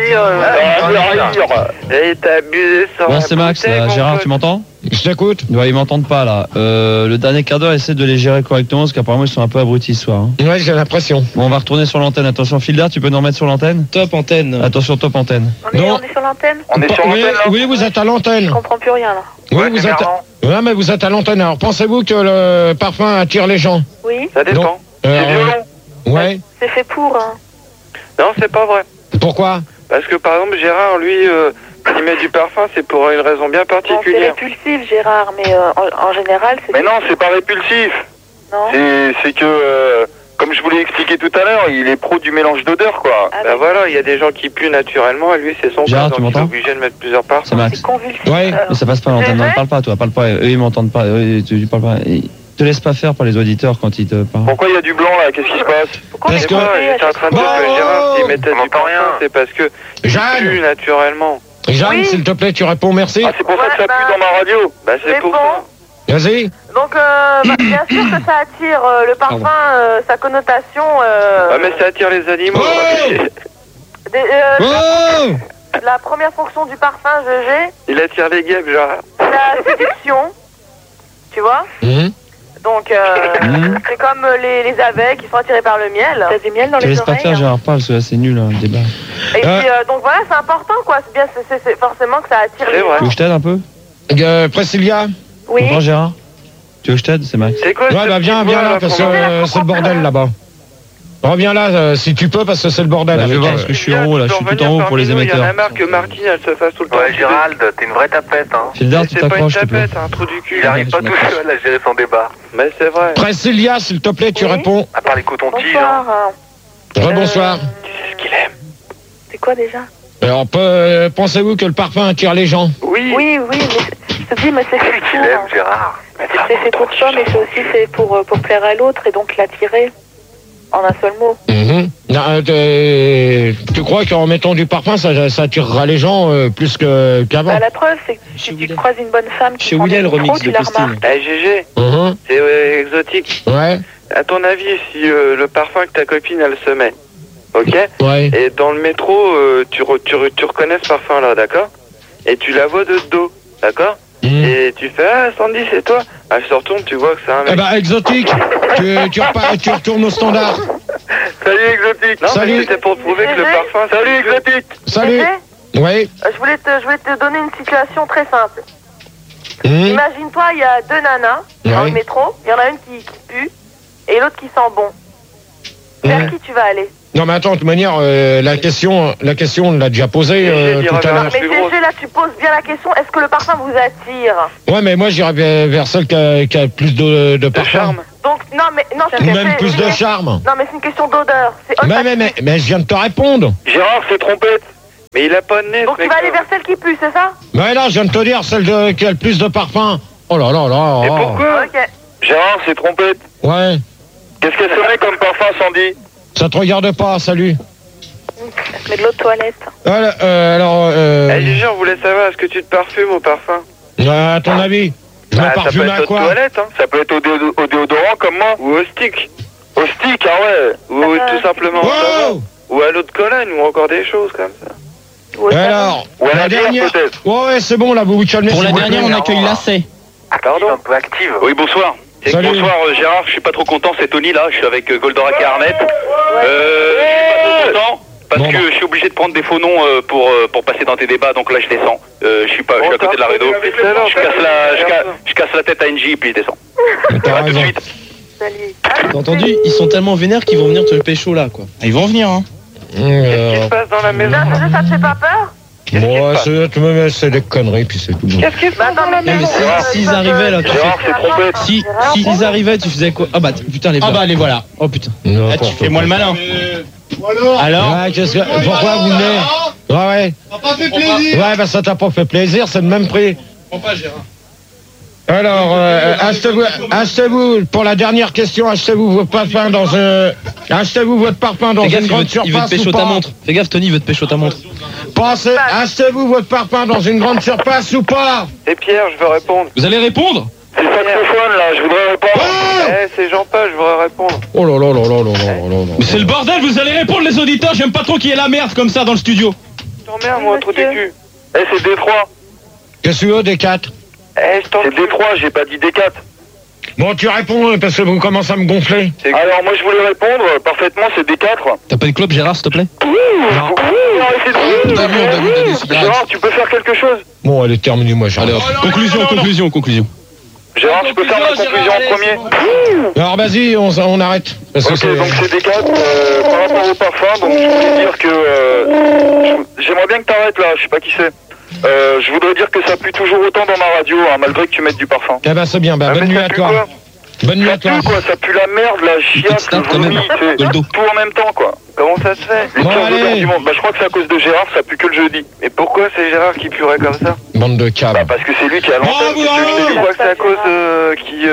Et t'as abusé sur Bon, la c'est Max, bouteille, là. mon Gérard, pote. tu m'entends? Je t'écoute. Ouais, ils m'entendent pas, là. Le dernier quart d'heure, essaie de les gérer correctement, parce qu'apparemment, ils sont un peu abrutis ce soir. Hein. Ouais, j'ai l'impression. Bon, on va retourner sur l'antenne. Attention, Filda, tu peux nous remettre sur l'antenne? Top antenne. Attention, top antenne. On est sur l'antenne? On est sur Oui, l'antenne, là. oui, vous êtes à l'antenne. Je comprends plus rien, là. Oui, Ouais, vous c'est êtes... marrant. Ouais, mais vous êtes à l'antenne. Alors, pensez-vous que le parfum attire les gens? Oui? Ça dépend. Non. C'est violon. Ouais. C'est fait pour, hein. Non, c'est pas vrai. Pourquoi? Parce que par exemple Gérard, lui, il met du parfum, c'est pour une raison bien Bon, c'est particulière. répulsif, Gérard, mais en général, c'est... Mais non, c'est pas répulsif. Non? C'est que, comme je vous l'ai expliqué tout à l'heure, il est pro du mélange d'odeurs, quoi. Ah, Bah voilà, il y a des gens qui puent naturellement et lui c'est son Gérard, cas, tu donc il est m'entends? obligé de mettre plusieurs parfums. C'est Max. C'est convulsif. Ouais. Mais ça passe pas l'antenne. Non, parle pas, toi. Parle pas. Eux, ils m'entendent pas. Tu parles pas. Te laisse pas faire par les auditeurs quand ils te parlent. Pourquoi il y a du blanc, là? Qu'est-ce qui se passe? Pourquoi Parce on est que- coupé J'étais en train de dire que Gérard, s'il mettait du parfum, c'est parce que il Jeanne. pue naturellement. Jeanne, Oui. s'il te plaît, tu réponds, merci. Ah, c'est pour ça que ça Ouais, pue bah- dans ma radio. Bah c'est C'est pour bon. ça. Vas-y. Donc, bien sûr que ça attire le parfum, sa connotation... Ah mais ça attire les animaux. Oh Oh La première fonction du parfum, Gégé, Il attire les guêpes, Gérard. c'est la séduction. Tu vois? Mhm. Donc, c'est comme les abeilles qui sont attirées par le miel. T'as du miel dans Te les laisse pas oreilles? faire, Gérard, parle, parce que là, c'est nul, hein, le débat. Et puis, donc voilà, c'est important, quoi. C'est bien, c'est forcément que ça attire C'est les vrai. Tu veux gens. que je t'aide un peu? Priscilla. Oui. Bonjour, Gérard. Tu veux que je t'aide? C'est Max. C'est quoi Ouais, ce bah viens petit là, voix, parce que qu'on entend c'est le bordel là-bas. Reviens là, si tu peux, parce que c'est le bordel. Bah, je vais avec, voir, parce que je suis en haut, là. Je suis tout en haut pour les Il y en a émetteurs. marre que Martine, elle se fasse tout le temps. Ouais, Gérald, t'es une vraie tapette, hein. Filda, tu C'est pas une t'accroches, s'il te plaît. tapette, un trou du cul. Il arrive pas tout seul à gérer son débat. Mais c'est vrai. Priscilla, s'il te plaît, tu Oui. réponds. À part les cotons-tiges, hein. Bonsoir. Rebonsoir. C'est ce qu'il aime. C'est quoi déjà? Alors, pensez-vous que le parfum attire les gens? Oui. Oui, mais je te dis, mais c'est fait Tu pour... l'aimes, Gérard. C'est fait pour ça, mais c'est aussi fait pour plaire à l'autre et donc l'attirer en un seul mot. Mhm. Non, tu crois qu'en mettant du parfum, ça attirera les gens plus qu'avant? Bah, la preuve, c'est que si tu croises une bonne femme qui Chez prend William, des le remix micros, tu de la Christine. remarques. Eh GG, Mhm. c'est exotique. Ouais, À ton avis, si le parfum que ta copine, elle se met, ok? ouais. Et dans le métro, tu reconnais ce parfum-là, d'accord? Et tu la vois de dos, d'accord? Mhm. Et tu fais, ah, Sandy, c'est toi? Elle se retourne, tu vois que c'est un Eh mec. ben, exotique, tu retournes au standard. Salut, exotique. Non, Salut. mais c'était pour prouver que le GG. parfum... Salut, exotique. Salut. Gégé, Oui. je voulais te donner une situation très simple. Imagine-toi, il y a 2 nanas dans le métro. Il y en a une qui pue et l'autre qui sent bon. Vers qui tu vas aller? Non mais attends, de toute manière, la question on l'a déjà posée tout à l'heure. Mais GG, là tu poses bien la question, est-ce que le parfum vous attire? Ouais, mais moi j'irais vers celle qui a plus de parfum. Donc non mais non, ou même plus de charme. Non mais c'est une question d'odeur. Mais je viens de te répondre. Gérard, c'est trompette. Mais il a pas de nez. Donc tu vas aller vers celle qui pue, c'est ça? Mais non, je viens de te dire celle qui a le plus de parfum. Oh là là là. Et pourquoi? Gérard, c'est trompette. Ouais. Qu'est-ce qu'elle se met comme parfum, Sandy? Ça te regarde pas, salut. Mais de l'eau de toilette. Voilà, Gigi, on voulait savoir, est-ce que tu te parfumes au parfum? À ton avis? Je me parfume à quoi? Toilette, hein. Ça peut être au déodorant comme moi. Ou au stick. Au stick, ah ouais. Ou tout simplement. Ou à l'eau de Cologne, ou encore des choses comme ça. Alors, ou à la dernière. peut-être. Ouais, c'est bon, là, vous calmez. Pour la dernière, on accueille Lacet. Pardon, un peu active. Oui, bonsoir. Salut. Bonsoir Gérard, je suis pas trop content, c'est Tony là, je suis avec Goldorak et Arnett. Je suis pas trop content parce que je suis obligé de prendre des faux noms pour passer dans tes débats, donc là je descends. Je suis à côté de la rédo. Je casse la tête à NJ puis je descends. À tout de suite. T'as entendu? Ils sont tellement vénères qu'ils vont venir te pécho là quoi. Ils vont venir hein. Qu'est-ce qui se passe dans la maison? Ça te fait pas peur? Moi, c'est des conneries, puis c'est tout. Qu'est-ce qui se passe dans la maison? Mais s'ils arrivaient là, tu Gérard, c'est trompette. s'ils arrivaient, tu faisais quoi? Ah bah putain les. Ah bah les voilà. Oh putain. Tu fais moi le malin. Alors pourquoi vous venez? Ouais. Ça t'a pas fait plaisir. Ouais, bah ça t'a pas fait plaisir, c'est le même prix. Prends pas Gérard. Alors, achetez-vous, pour la dernière question, achetez-vous votre parfum dans une grande surface. Il veut te pécho ta montre. Fais gaffe, Tony, il veut te pécho ta montre. Pensez, achetez-vous votre parfum dans une grande surface ou pas? C'est Pierre, je veux répondre. Vous allez répondre? C'est le saxophone là, je voudrais répondre. C'est Jean-Paul, je voudrais répondre. Oh là là là là là là là. Mais c'est le bordel, vous allez répondre les auditeurs, j'aime pas trop qu'il y ait la merde comme ça dans le studio. T'emmerdes, moi, trop déçu. C'est Détroit. Qu'est-ce que tu veux, des 4? C'est Détroit, j'ai pas dit D4. Bon, tu réponds parce que vous commencez à me gonfler. Alors moi je voulais répondre parfaitement, c'est D4. T'as pas une clope, Gérard, s'il te plaît? Non. Gérard, tu peux faire quelque chose? Bon, elle est terminée, moi, Gérard. Conclusion. Gérard, tu peux faire ma conclusion en premier? Alors, vas-y, on arrête. Parce que ok, donc c'est D4 par rapport au parfum, donc je voulais dire que j'aimerais bien que t'arrêtes là, je sais pas qui c'est. Je voudrais dire que ça pue toujours autant dans ma radio, hein, malgré que tu mettes du parfum. Eh ben c'est bien, bonne nuit à toi. Bonne nuit à toi. Quoi, ça pue la merde, la chiasse, le vomi, tout en même temps quoi. Comment ça se fait? Les pires odeurs du monde. Bah je crois que c'est à cause de Gérard, ça pue que le jeudi. Mais pourquoi c'est Gérard qui puerait comme ça? Bande de câbles. Bah parce que c'est lui qui a l'antenne. Je crois que c'est à cause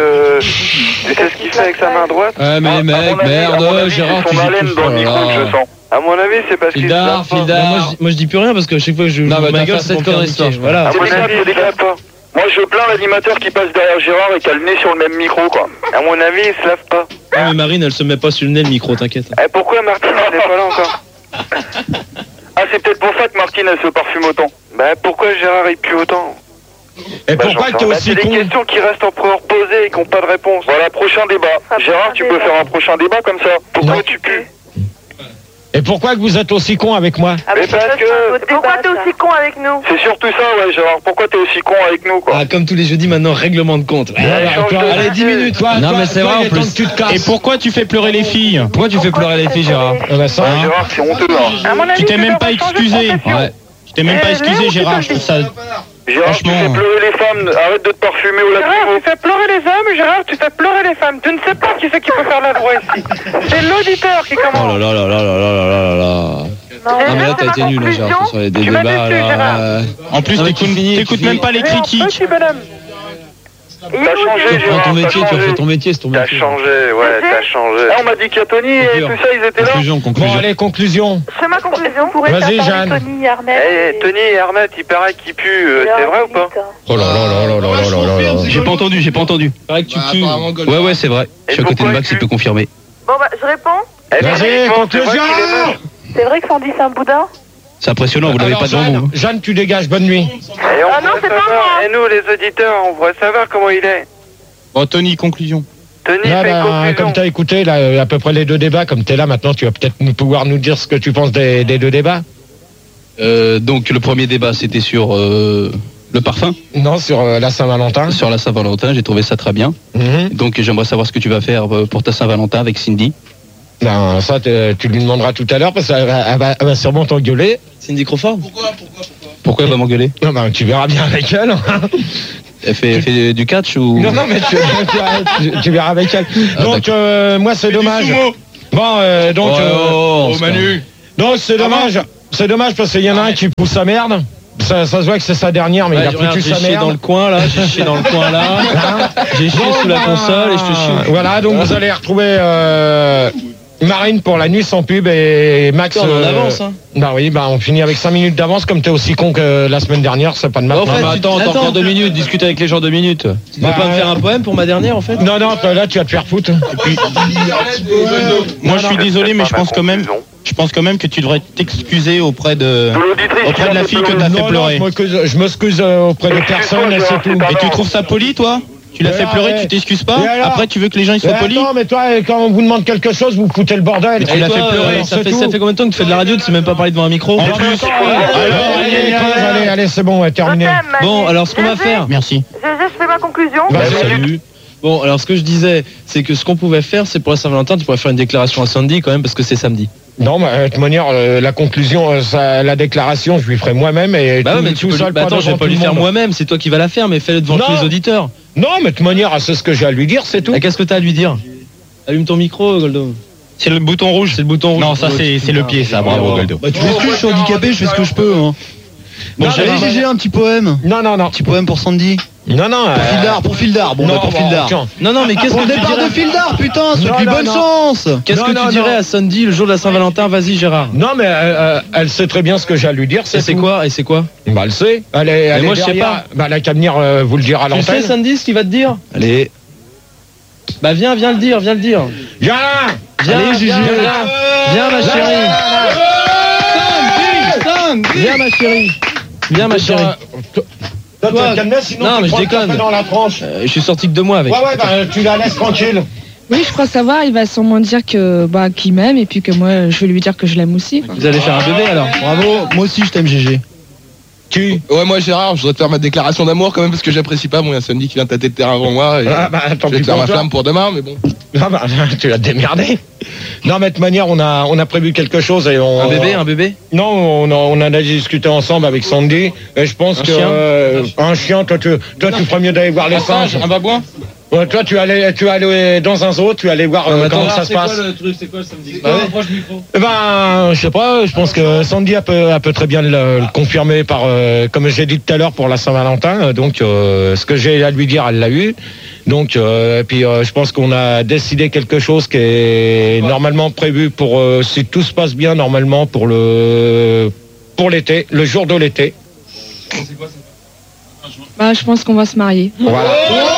tu sais ce qu'il fait avec sa main droite? Ouais mais les mecs, merde, Gérard, tu son haleine dans le micro, je sens. À mon avis, c'est parce qu'il Moi je dis plus rien parce que chaque fois que je ma gueule, c'est pour histoire. Voilà. C'est des gars pas. Moi je plains l'animateur qui passe derrière Gérard et qui a le nez sur le même micro quoi. À mon avis, il se lave pas. Ah mais Marine, elle se met pas sur le nez le micro, t'inquiète. Et pourquoi Martine elle est pas là encore? Ah c'est peut-être pour ça que Martine elle se parfume autant. Bah pourquoi Gérard il pue autant? Et pourquoi t'es aussi con? C'est des questions qui restent encore posées et qui n'ont pas de réponse. Voilà, prochain débat. Gérard, tu peux faire un prochain débat comme ça? Pourquoi tu pues? Et pourquoi que vous êtes aussi con avec moi? Mais parce que... Pourquoi t'es aussi con avec nous? C'est surtout ça, ouais, Gérard. Pourquoi t'es aussi con avec nous, quoi? Ah, comme tous les jeudis maintenant, règlement de compte. Allez, 10 minutes, toi. Non, mais c'est vrai en plus. Et pourquoi tu fais pleurer les filles? Pourquoi tu fais pleurer les filles, Gérard? Gérard, c'est honteux, hein. Tu t'es même pas excusé. Ouais. Tu t'es même pas excusé, Gérard. Je trouve ça. Gérard, tu fais pleurer les femmes, arrête de te parfumer au lacrymo. Gérard, tu fais pleurer les hommes, Gérard, tu fais pleurer les femmes. Tu ne sais pas qui c'est qui peut faire la loi ici. C'est l'auditeur qui commence. Oh là là là là là là là là. Ah mais là t'as été nul là, Gérard, sur les débats là. En plus t'écoutes même pas les critiques. T'as changé, Gérard. Ton métier, tu as fait ton métier, c'est ton métier. T'as changé, ouais, t'as changé. Ah, on m'a dit qu'il y a Tony et tout ça, ils étaient là. Bon, allez, conclusion. C'est ma conclusion. Vas-y, Jeanne. Tony, Arnett. Tony et Arnett, il paraît qu'ils puent, c'est vrai ou pas? Oh là là là là là là là là. J'ai pas entendu. Pareil que tu pues. Ouais, c'est vrai. Je suis à côté de Max, il peut confirmer. Bon, bah, je réponds. Vas-y, conclusion. C'est vrai que Sandy, c'est un boudin? C'est impressionnant, vous l'avez pas devant vous. Jeanne, tu dégages, bonne nuit. Ah non, c'est pas moi. Et nous, les auditeurs, on voudrait savoir comment il est. Bon, Tony, conclusion. Tony, fait conclusion. Comme t'as écouté là, à peu près les deux débats, comme t'es là maintenant, tu vas peut-être pouvoir nous dire ce que tu penses des deux débats. Donc le premier débat, c'était sur Le parfum? Non, sur la Saint-Valentin. Sur la Saint-Valentin, j'ai trouvé ça très bien. Donc j'aimerais savoir ce que tu vas faire pour ta Saint-Valentin avec Cindy. Ben, ça, tu lui demanderas tout à l'heure parce qu'elle va sûrement t'engueuler. Cindy Crawford. Pourquoi elle va m'engueuler? Non, ben, tu verras bien avec elle. Elle fait du catch ou? Non, mais tu verras avec elle. Donc, moi, c'est dommage. Bon, donc... Manu. Donc, c'est dommage. C'est dommage parce qu'il y en a un qui pousse sa merde. Ça se voit que c'est sa dernière, mais il a foutu sa merde. J'ai chié dans le coin là, j'ai chié dans le coin là, j'ai chié sous la console et je te chie. Voilà, donc vous allez retrouver Marine pour la nuit sans pub et Max. On avance, hein. Bah oui, bah on finit avec 5 minutes d'avance, comme t'es aussi con que la semaine dernière, c'est pas de mal. En fait, attends, encore 2 minutes, discute avec les gens 2 minutes. Tu peux pas me faire un poème pour ma dernière en fait? Non, là tu vas te faire foutre. Moi je suis désolé, mais je pense quand même que tu devrais t'excuser auprès de la fille que t'as fait pleurer. Je m'excuse auprès de personne et c'est tout. Et tu trouves ça poli, toi? Tu l'as fait pleurer, tu t'excuses pas? Après, tu veux que les gens ils soient polis? Non, mais toi, quand on vous demande quelque chose, vous foutez le bordel. Et tu l'as fait pleurer. Ça fait combien de temps que tu fais de la radio? Tu sais même pas parler devant un micro? Allez, c'est bon, terminé. Bon, alors ce qu'on va faire. Merci. Je fais ma conclusion. Salut. Bon, alors ce que je disais, c'est que ce qu'on pouvait faire, c'est pour la Saint-Valentin, tu pourrais faire une déclaration à Sandy quand même, parce que c'est samedi. Non, mais de toute manière, la conclusion, la déclaration, je lui ferai moi-même et bah mais tu peux seul. Attends, je vais pas lui faire moi-même, c'est toi qui vas la faire, mais fais-le devant tous les auditeurs. Non, mais de toute manière, c'est ce que j'ai à lui dire, c'est tout. Qu'est-ce que t'as à lui dire? Allume ton micro, Goldo. C'est le bouton rouge. C'est le bouton rouge. Non, ça c'est le pied, ça. Bravo, Goldo. Bah tu m'excuses, je suis handicapé, je fais ce que je peux. Hein. Bon, j'avais GG un petit poème. Non. Petit poème pour Sandy. Non. Pour Fildar. Bon, pour Fildar. Non, mais qu'est-ce que tu dirais? Pour le départ de Fildar, putain, c'est du bonne chance. Qu'est-ce que tu dirais à Sandy le jour de la Saint-Valentin? Vas-y, Gérard. Non, mais elle sait très bien ce que j'ai à lui dire. Et c'est quoi? Bah, elle sait. Elle moi, je sais pas. Bah, elle a qu'à venir vous le dire à l'antenne. Tu sais, Sandy, ce qu'il va te dire? Allez. Bah, viens le dire. Viens, Allez, Gigi. Viens, ma chérie. Sandy. Viens, ma chérie. Toi, tu vas te calmer, sinon non, mais je déconne. Dans la tranche. Je suis sorti que 2 mois avec. Ouais, bah, tu la laisses tranquille. Oui, je crois savoir, il va sûrement dire que qu'il m'aime et puis que moi je vais lui dire que je l'aime aussi. Vous allez faire un bébé alors? Bravo, moi aussi je t'aime GG. Qui? Ouais, moi Gérard, je voudrais te faire ma déclaration d'amour quand même parce que j'apprécie pas. Bon, il y a Sandy qui vient tâter le terrain avant moi. Et tant je vais te faire ma flamme pour demain, mais bon. Tu vas te démerder. Non, mais de toute manière, on a prévu quelque chose et on. Un bébé? Non, on en a discuté ensemble avec Sandy et je pense un chien, toi tu ferais mieux d'aller voir les singes. Un babouin? Ouais, toi tu allais dans un zoo, tu allais voir comment ça se passe. C'est quoi le samedi? Proche du micro. Je sais pas, je pense que Sandy elle peut très bien le confirmer par comme j'ai dit tout à l'heure pour la Saint-Valentin, donc ce que j'ai à lui dire, elle l'a eu. Donc puis je pense qu'on a décidé quelque chose qui est normalement prévu pour si tout se passe bien normalement pour l'été, le jour de l'été. C'est quoi ça? Bah je pense qu'on va se marier. Voilà.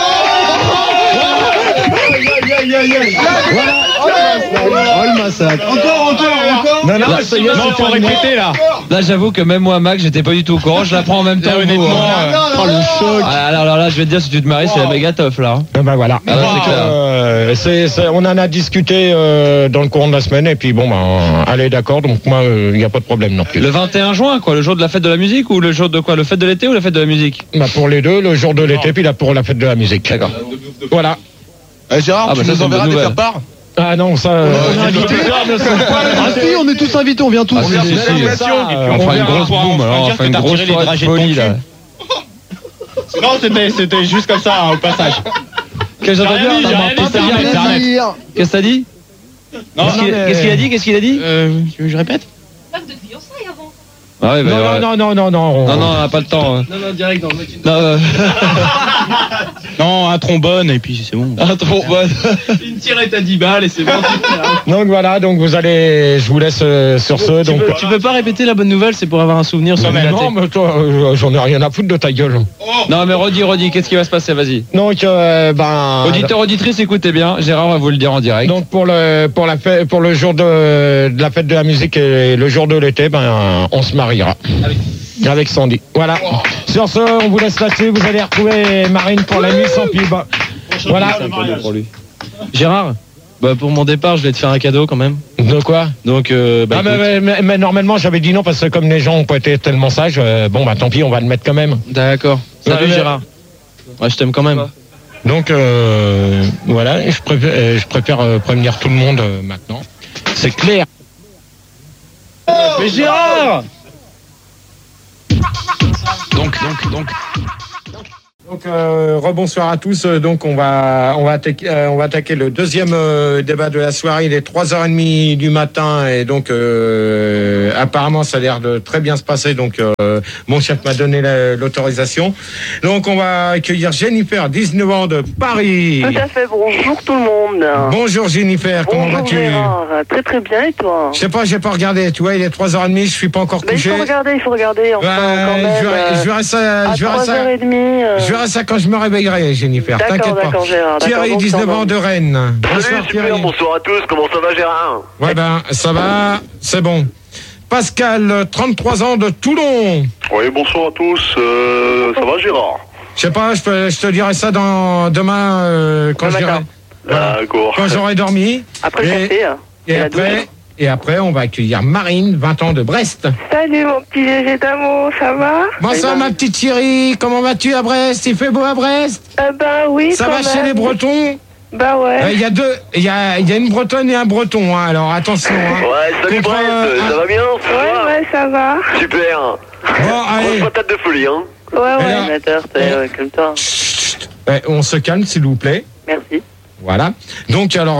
Oh le massacre. Encore. Non, faut répéter là. Là, j'avoue que même moi, Mac, j'étais pas du tout au courant. Je la prends en même temps. Honnêtement. Oh le choc. Alors là, je vais te dire, si tu te maries, c'est la méga teuf là. Ben voilà. On en a discuté dans le courant de la semaine et puis bon, allez, d'accord. Donc moi, il n'y a pas de problème non plus. Le 21 juin, quoi, le jour de la fête de la musique ou le jour de quoi? Le fête de l'été ou la fête de la musique? Bah pour les deux, le jour de l'été puis là pour la fête de la musique. D'accord. Voilà. Gérard, tu nous enverras des faire-part? Ah non, ça. On est tous invités, on vient tous. On fera une grosse boum, alors on fera une grosse soirée de folie là. Non, c'était juste comme ça, au passage. Qu'est-ce que t'as dit? Qu'est-ce qu'il a dit? Je répète? Ah ouais, non, non, on n'a pas le temps. Non, direct dans le mec. Non, un trombone et puis c'est bon. Un trombone. Une tirette à 10 balles et c'est bon. Donc voilà, donc je vous laisse sur ce. Tu peux pas répéter la bonne nouvelle, c'est pour avoir un souvenir sur le Non, mais toi, j'en ai rien à foutre de ta gueule. Non, mais redis, qu'est-ce qui va se passer? Vas-y. Donc, auditeurs, auditrices, écoutez bien, Gérard va vous le dire en direct. Donc pour le jour de la fête de la musique et le jour de l'été, on se mariera. Avec Sandy. Voilà. Sur ce, on vous laisse là-dessus. Vous allez retrouver Marine pour la nuit sans pub. Voilà. Gérard, pour mon départ, je vais te faire un cadeau quand même. De quoi? Donc, ah, mais normalement, j'avais dit non parce que comme les gens ont pas été tellement sages, bon, bah tant pis, on va le mettre quand même. D'accord. Salut Gérard. Ouais, je t'aime quand même. Donc, voilà, et je préfère prévenir tout le monde maintenant. C'est clair. Mais Gérard! Donc, rebonsoir à tous. Donc, on va attaquer le deuxième débat de la soirée. Il est 3h30 du matin et donc apparemment ça a l'air de très bien se passer. Donc, mon chef m'a donné l'autorisation. Donc, on va accueillir Jennifer, 19 ans de Paris. Tout à fait. Bonjour tout le monde. Bonjour Jennifer, comment vas-tu? Gérard. Très très bien et toi? Je sais pas, j'ai pas regardé. Tu vois, il est 3h30, je suis pas encore couché. Il faut regarder. Enfin, quand même. Je verrai ça. Je verrai ça quand je me réveillerai, Jennifer. T'inquiète pas. Gérard, Thierry, 19 ans de Rennes. Salut, super, bonsoir à tous. Comment ça va, Gérard? Ouais, ben, ça va, c'est bon. Pascal, 33 ans de Toulon. Oui, bonsoir à tous. Ça va, Gérard? Je sais pas, je te dirai ça demain quand j'aurai dormi. Après le café. Et après, on va accueillir Marine, 20 ans de Brest. Salut mon petit GG d'amour, ça va? Bonsoir ma petite Thierry, comment vas-tu à Brest? Il fait beau à Brest? Bah oui. Ça va chez les Bretons? Bah ouais. Il y a une Bretonne et un Breton, hein, alors attention. Hein. Ouais, salut Brest, ça va bien? Ouais, ça va. Super. Bon, allez. Grosse patate de folie, hein. Ouais. Calme-toi. On se calme, s'il vous plaît. Merci. Voilà. Donc, alors...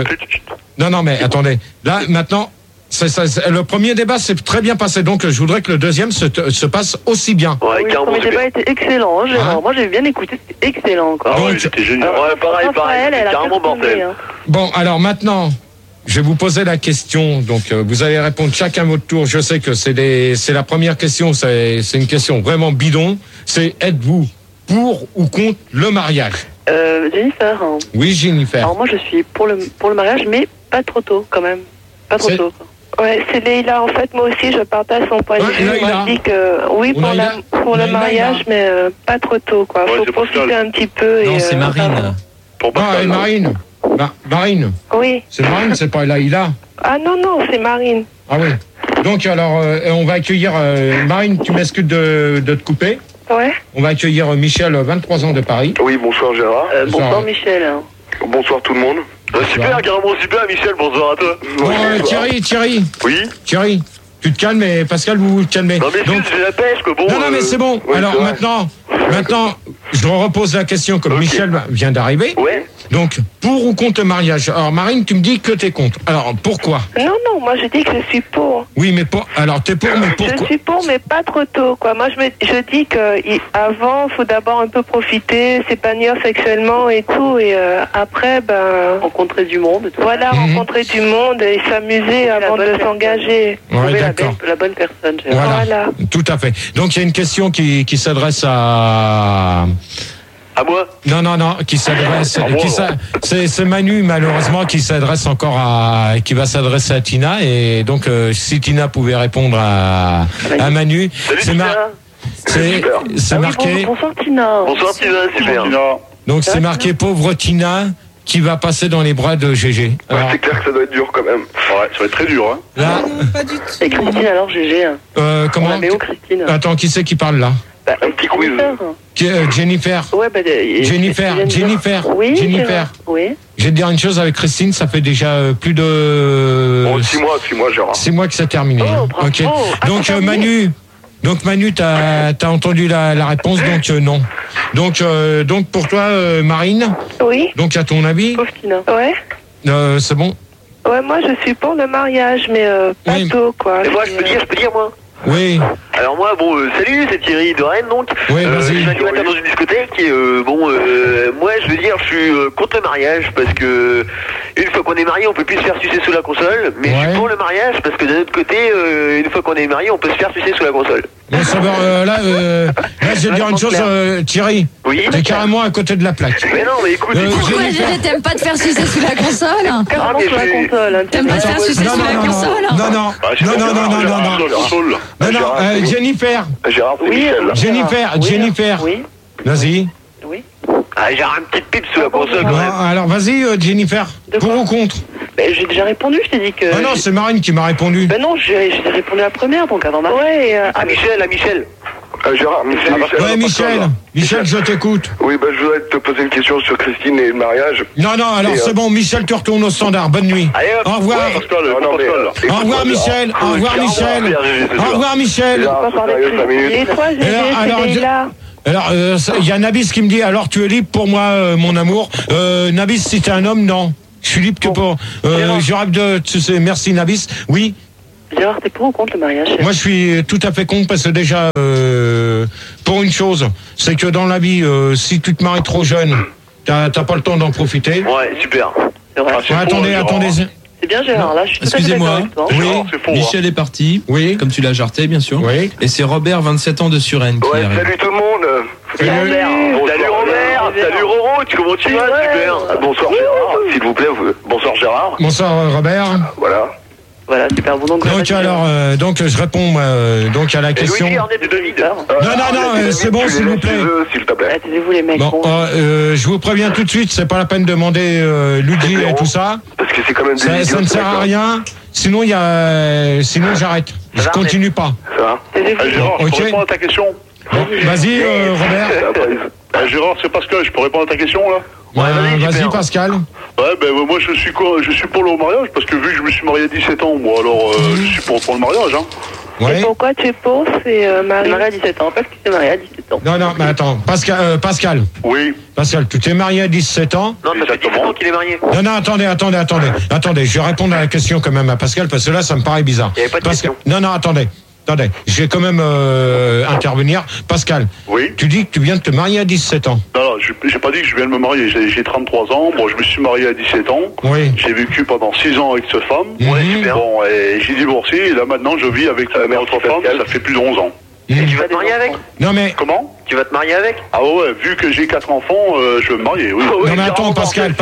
Non, mais attendez. Là, maintenant, le premier débat s'est très bien passé. Donc, je voudrais que le deuxième se passe aussi bien. Ouais, le premier débat était excellent, hein, Gérard. Moi, j'ai bien écouté, c'était excellent encore. Ah ouais, c'était génial. Ouais, pareil, c'était carrément bordel. Bon, alors maintenant, je vais vous poser la question. Donc, vous allez répondre chacun votre tour. Je sais que c'est la première question. C'est une question vraiment bidon. C'est êtes-vous pour ou contre le mariage? Jennifer. Oui, Jennifer. Alors moi, je suis pour le mariage, mais pas trop tôt, quand même. Pas trop tôt. Ouais, c'est Leïla. En fait, moi aussi, je partage son point de vue. Moi, je dis que oui, pour le mariage, mais pas trop tôt, quoi. Faut profiter un petit peu. Non, c'est Marine. Marine. Marine. Oui. C'est Marine, c'est pas Leïla. Ah non, c'est Marine. Ah oui. Donc, alors, on va accueillir... Marine, tu m'excuses de te couper. Ouais. On va accueillir Michel, 23 ans de Paris. Oui, bonsoir Gérard. Bonsoir Michel. Bonsoir tout le monde. Super, carrément super, Michel, bonsoir à toi. Thierry. Oui. Thierry, tu te calmes et Pascal, vous vous calmez. Non mais juste, j'ai la pêche, que bon... Non, mais c'est bon. Ouais, alors maintenant, je repose la question comme Michel vient d'arriver. Ouais. Donc, pour ou contre le mariage? Alors, Marine, tu me dis que t'es contre. Alors, pourquoi? Non, moi je dis que je suis pour. Oui, mais alors t'es pour, mais pourquoi? Je suis pour, mais pas trop tôt, quoi. Moi, je dis qu'avant, il faut d'abord un peu profiter, s'épanouir sexuellement et tout, et après, rencontrer du monde. Voilà, rencontrer du monde et s'amuser avant de s'engager. Ouais, d'accord. La bonne personne. Voilà, tout à fait. Donc, il y a une question qui s'adresse à moi? Non, qui s'adresse... c'est Manu, malheureusement, qui s'adresse encore qui va s'adresser à Tina. Et donc, si Tina pouvait répondre à Manu... C'est marqué... Bonsoir Tina. Bonsoir Tina, super. Donc, c'est marqué pauvre Tina qui va passer dans les bras de GG. Alors, c'est clair que ça doit être dur quand même. Ouais, ça va être très dur. Hein. Là... Pas du tout. Et Christine, alors GG. Comment? Christine. Attends, qui c'est qui parle là? Un petit quiz. Jennifer. Ouais, Jennifer. Oui. Jennifer. Oui. Je vais te dire une chose avec Christine, ça fait déjà plus de... 6 mois, Gérard. 6 mois que ça a terminé. Bravo. Ok. Donc Manu, t'as entendu la réponse, donc non. Donc pour toi, Marine. Oui. Donc à ton avis. Pauvre Tina. Ouais. C'est bon. Ouais, moi je suis pour le mariage, mais pas tôt, quoi. Et moi, je peux dire, moi. Oui. Alors moi, salut, c'est Thierry de Rennes, donc. Oui, vas-y. Je suis animateur dans une discothèque et moi, je veux dire, je suis contre le mariage parce que une fois qu'on est marié, on peut plus se faire sucer sous la console, mais je suis pour le mariage parce que d'un autre côté, une fois qu'on est marié, on peut se faire sucer sous la console. Bon, ça va, là, je vais dire une chose, Thierry. Oui. T'es carrément à côté de la plaque. Mais non, mais écoute. Pourquoi t'aimes pas te faire sucer sous la console? Carrément sous la console. T'aimes pas te faire sucer sous la console? Non. Jennifer. Gérard, c'est Michel. Jennifer. Oui. Vas-y. Oui. Ah, j'ai une petite pipe sous la console quand même. Alors vas-y, Jennifer. Pour ou contre? J'ai déjà répondu, je t'ai dit que... Ah non, c'est Marine qui m'a répondu. Ben non, j'ai répondu à la première, donc avant Marine. Ouais, à Michel. Gérard, Ouais, Michel, je t'écoute. Oui, je voudrais te poser une question sur Christine et le mariage. Non, alors c'est bon, Michel, tu retournes au standard. Bonne nuit. Allez, hop. Au revoir. Au revoir, Michel. Au revoir, Michel. Au revoir, Michel. Et toi, j'ai là. Alors, il y a Nabis qui me dit, alors tu es libre pour moi, mon amour. Nabis, si t'es un homme, non. Je suis libre que pour... je rêve de... Tu sais, merci Nabis. Oui. Gérard, t'es pour ou contre le mariage? Moi, je suis tout à fait contre parce que déjà, pour une chose, c'est que dans la vie, si tu te maries trop jeune, t'as pas le temps d'en profiter. Ouais, super. C'est vrai. Attendez. C'est bien Gérard, là, je suis tout à fait Excusez-moi, d'accord avec toi. Oui. Michel est parti, comme tu l'as jarté bien sûr. Oui. Et c'est Robert, 27 ans de Suresnes qui arrive. Salut tout le monde. Salut Robert. Salut Roro, comment tu vas? Super. Bonsoir Gérard, s'il vous plaît. Bonsoir Gérard. Bonsoir Robert. Voilà, super. Bon, donc donc je réponds donc à la question. Louis Garnet de David. Non, c'est bon, s'il vous plaît. S'il te plaît. Attendez-vous les mecs. Bon, je vous préviens tout de suite, c'est pas la peine de demander Luigi et tout ça. Parce que c'est quand même des ça ne sert à rien. Sinon j'arrête. Je continue pas. Ça va. Gérard, je peux répondre à ta question. Vas-y Robert. Gérard, c'est Pascal, je peux répondre à ta question là? Vas-y Pascal. Ouais, moi je suis pour le mariage parce que vu que je me suis marié à 17 ans, moi alors je suis pour le mariage. Hein. Ouais. Et pourquoi tu es pour? C'est marié à 17 ans, parce que tu es marié à 17 ans. Non, mais attends, Pascal. Oui. Pascal, tu t'es marié à 17 ans? Non, ça fait 17 ans qu'il est marié. Non, attendez, je vais répondre à la question quand même à Pascal, parce que là, ça me paraît bizarre. Il n'y avait pas de question. Non, attendez, je vais quand même intervenir. Pascal, oui. Tu dis que tu viens de te marier à 17 ans. Non, j'ai pas dit que je viens de me marier, j'ai 33 ans, bon, je me suis marié à 17 ans. Oui. J'ai vécu pendant 6 ans avec cette femme. Super. Bon, et j'ai divorcé, et là maintenant je vis avec ma autre femme, ça fait plus de 11 ans. Et tu vas te marier avec? Non mais... Comment? Tu vas te marier avec? Ah ouais, vu que j'ai 4 enfants, je vais me marier, oui. Non mais attends, Pascal.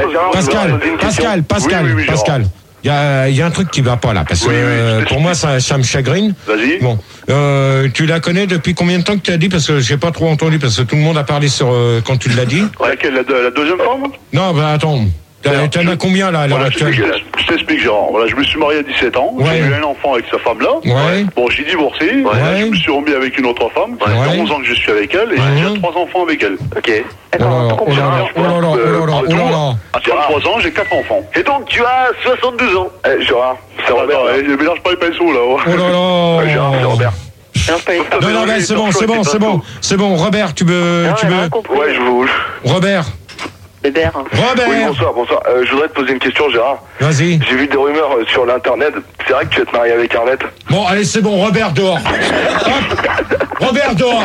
Il y a un truc qui va pas là, parce que pour moi ça me chagrine. Vas-y. Bon, tu la connais depuis combien de temps que tu as dit? Parce que j'ai pas trop entendu, parce que tout le monde a parlé sur quand tu l'as dit. Laquelle, la deuxième femme? Non, attends. T'en as combien là à l'heure actuelle? Je t'explique, Gérard. Voilà, je me suis marié à 17 ans. Ouais. J'ai eu un enfant avec sa femme-là. Ouais. Bon, j'ai divorcé. Ouais. Je me suis remis avec une autre femme. Ça fait 11 ans que je suis avec elle et j'ai déjà 3 enfants avec elle. Ok. Oh là là. À 33 ans, j'ai 4 enfants. Et donc, tu as 62 ans. Gérard, c'est Robert. Je mélange pas les pinceaux là. Oh là là. Gérard, c'est Robert. Non, mais c'est bon. Robert, tu veux... Ouais, je vous... Robert. Robert. Oui, bonsoir. Je voudrais te poser une question, Gérard. Vas-y. J'ai vu des rumeurs sur l'internet. C'est vrai que tu vas te marier avec Arlette? Bon, allez, c'est bon, Robert dehors. Hop. Robert dehors.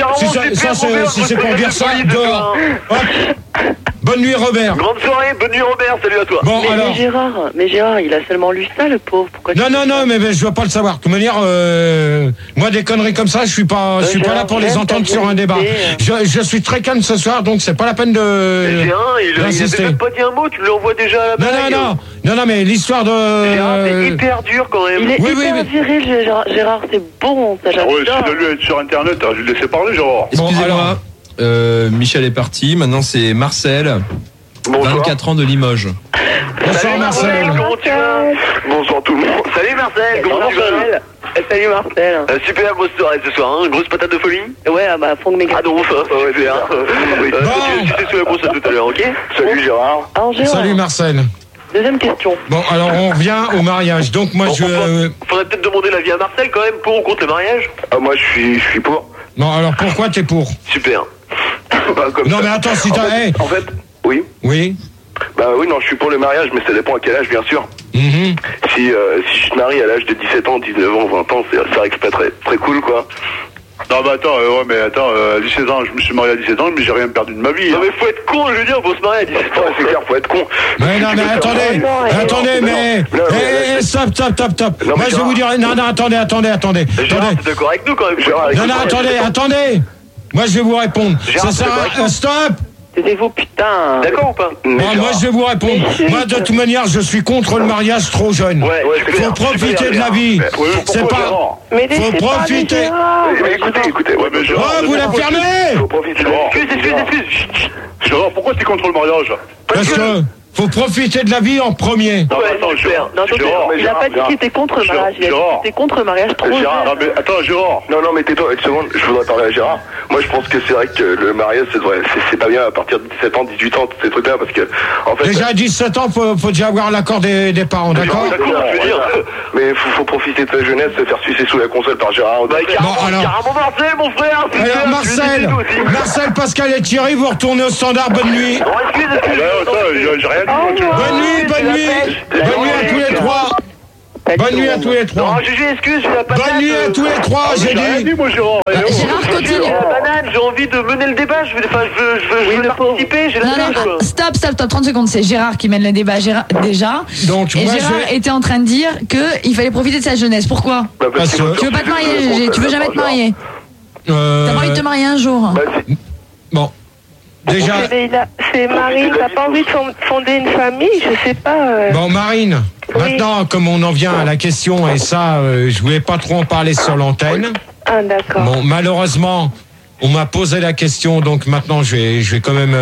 Si c'est pour dire ça, dehors. Hop. Bonne nuit, Robert. Grande soirée, bonne nuit, Robert. Salut à toi. Bon, mais Gérard, il a seulement lu ça, le pauvre. Pourquoi non, mais je veux pas le savoir. De toute manière, moi, des conneries comme ça, je suis pas là pour les entendre sur un débat. Je suis très calme ce soir, donc c'est pas la peine de... Il a déjà pas dit un mot, tu l'envoies déjà à la blague. Non, mais l'histoire de... Gérard, c'est hyper dur quand même. Il est hyper viril, Gérard, c'est bon, ça j'adore. Ouais, si de lui être sur internet, je vais le laisser parler, Gérard. Excusez-moi, Michel est parti, maintenant c'est Marcel, 24 ans de Limoges. Bonsoir Marcel. Comment tu vas? Bonsoir tout le monde. Salut Marcel, comment tu vas? Salut Marcel. Super grosse soirée ce soir, hein. Grosse patate de folie. Ouais, fond de méga. Ah non, ça ouais, c'est j'étais sur la brosse tout à l'heure, ok? Salut Gérard. Salut Marcel. Deuxième question. Bon, alors on revient au mariage. Donc moi faudrait peut-être demander l'avis à Marcel quand même, pour ou contre le mariage? Moi je suis pour. Non, alors pourquoi t'es pour? Super. Non mais attends, si t'as... En fait, oui. Oui. Oui, non, je suis pour le mariage, mais ça dépend à quel âge, bien sûr. Si je te marie à l'âge de 17 ans, 19 ans, 20 ans, c'est vrai que c'est pas très cool, quoi. Non, mais attends, à 17 ans, je me suis marié à 17 ans, mais j'ai rien perdu de ma vie. Non, mais faut être con, je veux dire, faut se marier à 17 ans. Ouais, c'est clair, faut être con. Mais non, mais attendez, mais stop. Moi, je vais vous dire, non, attendez. Gérard, t'es d'accord avec nous quand même, Gérard? Non, attendez. Moi, je vais vous répondre. Ça sert à... Stop. Taisez-vous, putain. D'accord ou pas? Moi, je vais vous répondre. Moi, de toute manière, je suis contre le mariage trop jeune. Faut profiter de la vie. C'est pas... Faut profiter. Écoutez. Vous la fermez. Faut profiter. Excuse. Gérard, pourquoi t'es contre le mariage? Parce que... faut profiter de la vie en premier. Non, attends, Gérard. Il a pas dit qu'il était contre le mariage. Il a dit qu'il était contre le mariage trop jeune. Gérard, attends, Gérard. Non, mais tais-toi une seconde, je voudrais parler à Gérard. Moi, je pense que c'est vrai que le mariage, c'est pas bien à partir de 17 ans, 18 ans, tous ces trucs-là, parce que, en fait. Déjà à 17 ans, faut déjà avoir l'accord des parents, d'accord? Mais faut profiter de ta jeunesse, se faire sucer sous la console par Gérard. Carrément, Marcel, mon frère. Alors, Marcel, Pascal et Thierry, vous retournez au standard, bonne nuit. J'ai rien dit. Bonne nuit à tous les trois. Bonne nuit à tous les trois. Non, Gégé, excuse, j'ai la banane. Bonne nuit à tous les trois, j'ai dit. Moi, Gérard, continue. La banane, j'ai envie de mener le débat, je veux participer, j'ai la banane. Stop, 30 secondes, c'est Gérard qui mène le débat déjà. Donc, et Gérard était en train de dire qu'il fallait profiter de sa jeunesse. Pourquoi? Parce que... Tu veux pas te marier, Gégé, tu veux jamais te marier. T'as pas envie de te marier un jour. Bon. Déjà. C'est Marine, t'as pas envie de fonder une famille, je sais pas. Bon, Marine, maintenant, comme on en vient à la question, et ça, je voulais pas trop en parler sur l'antenne. Ah, d'accord. Bon, malheureusement, on m'a posé la question, donc maintenant, je vais quand même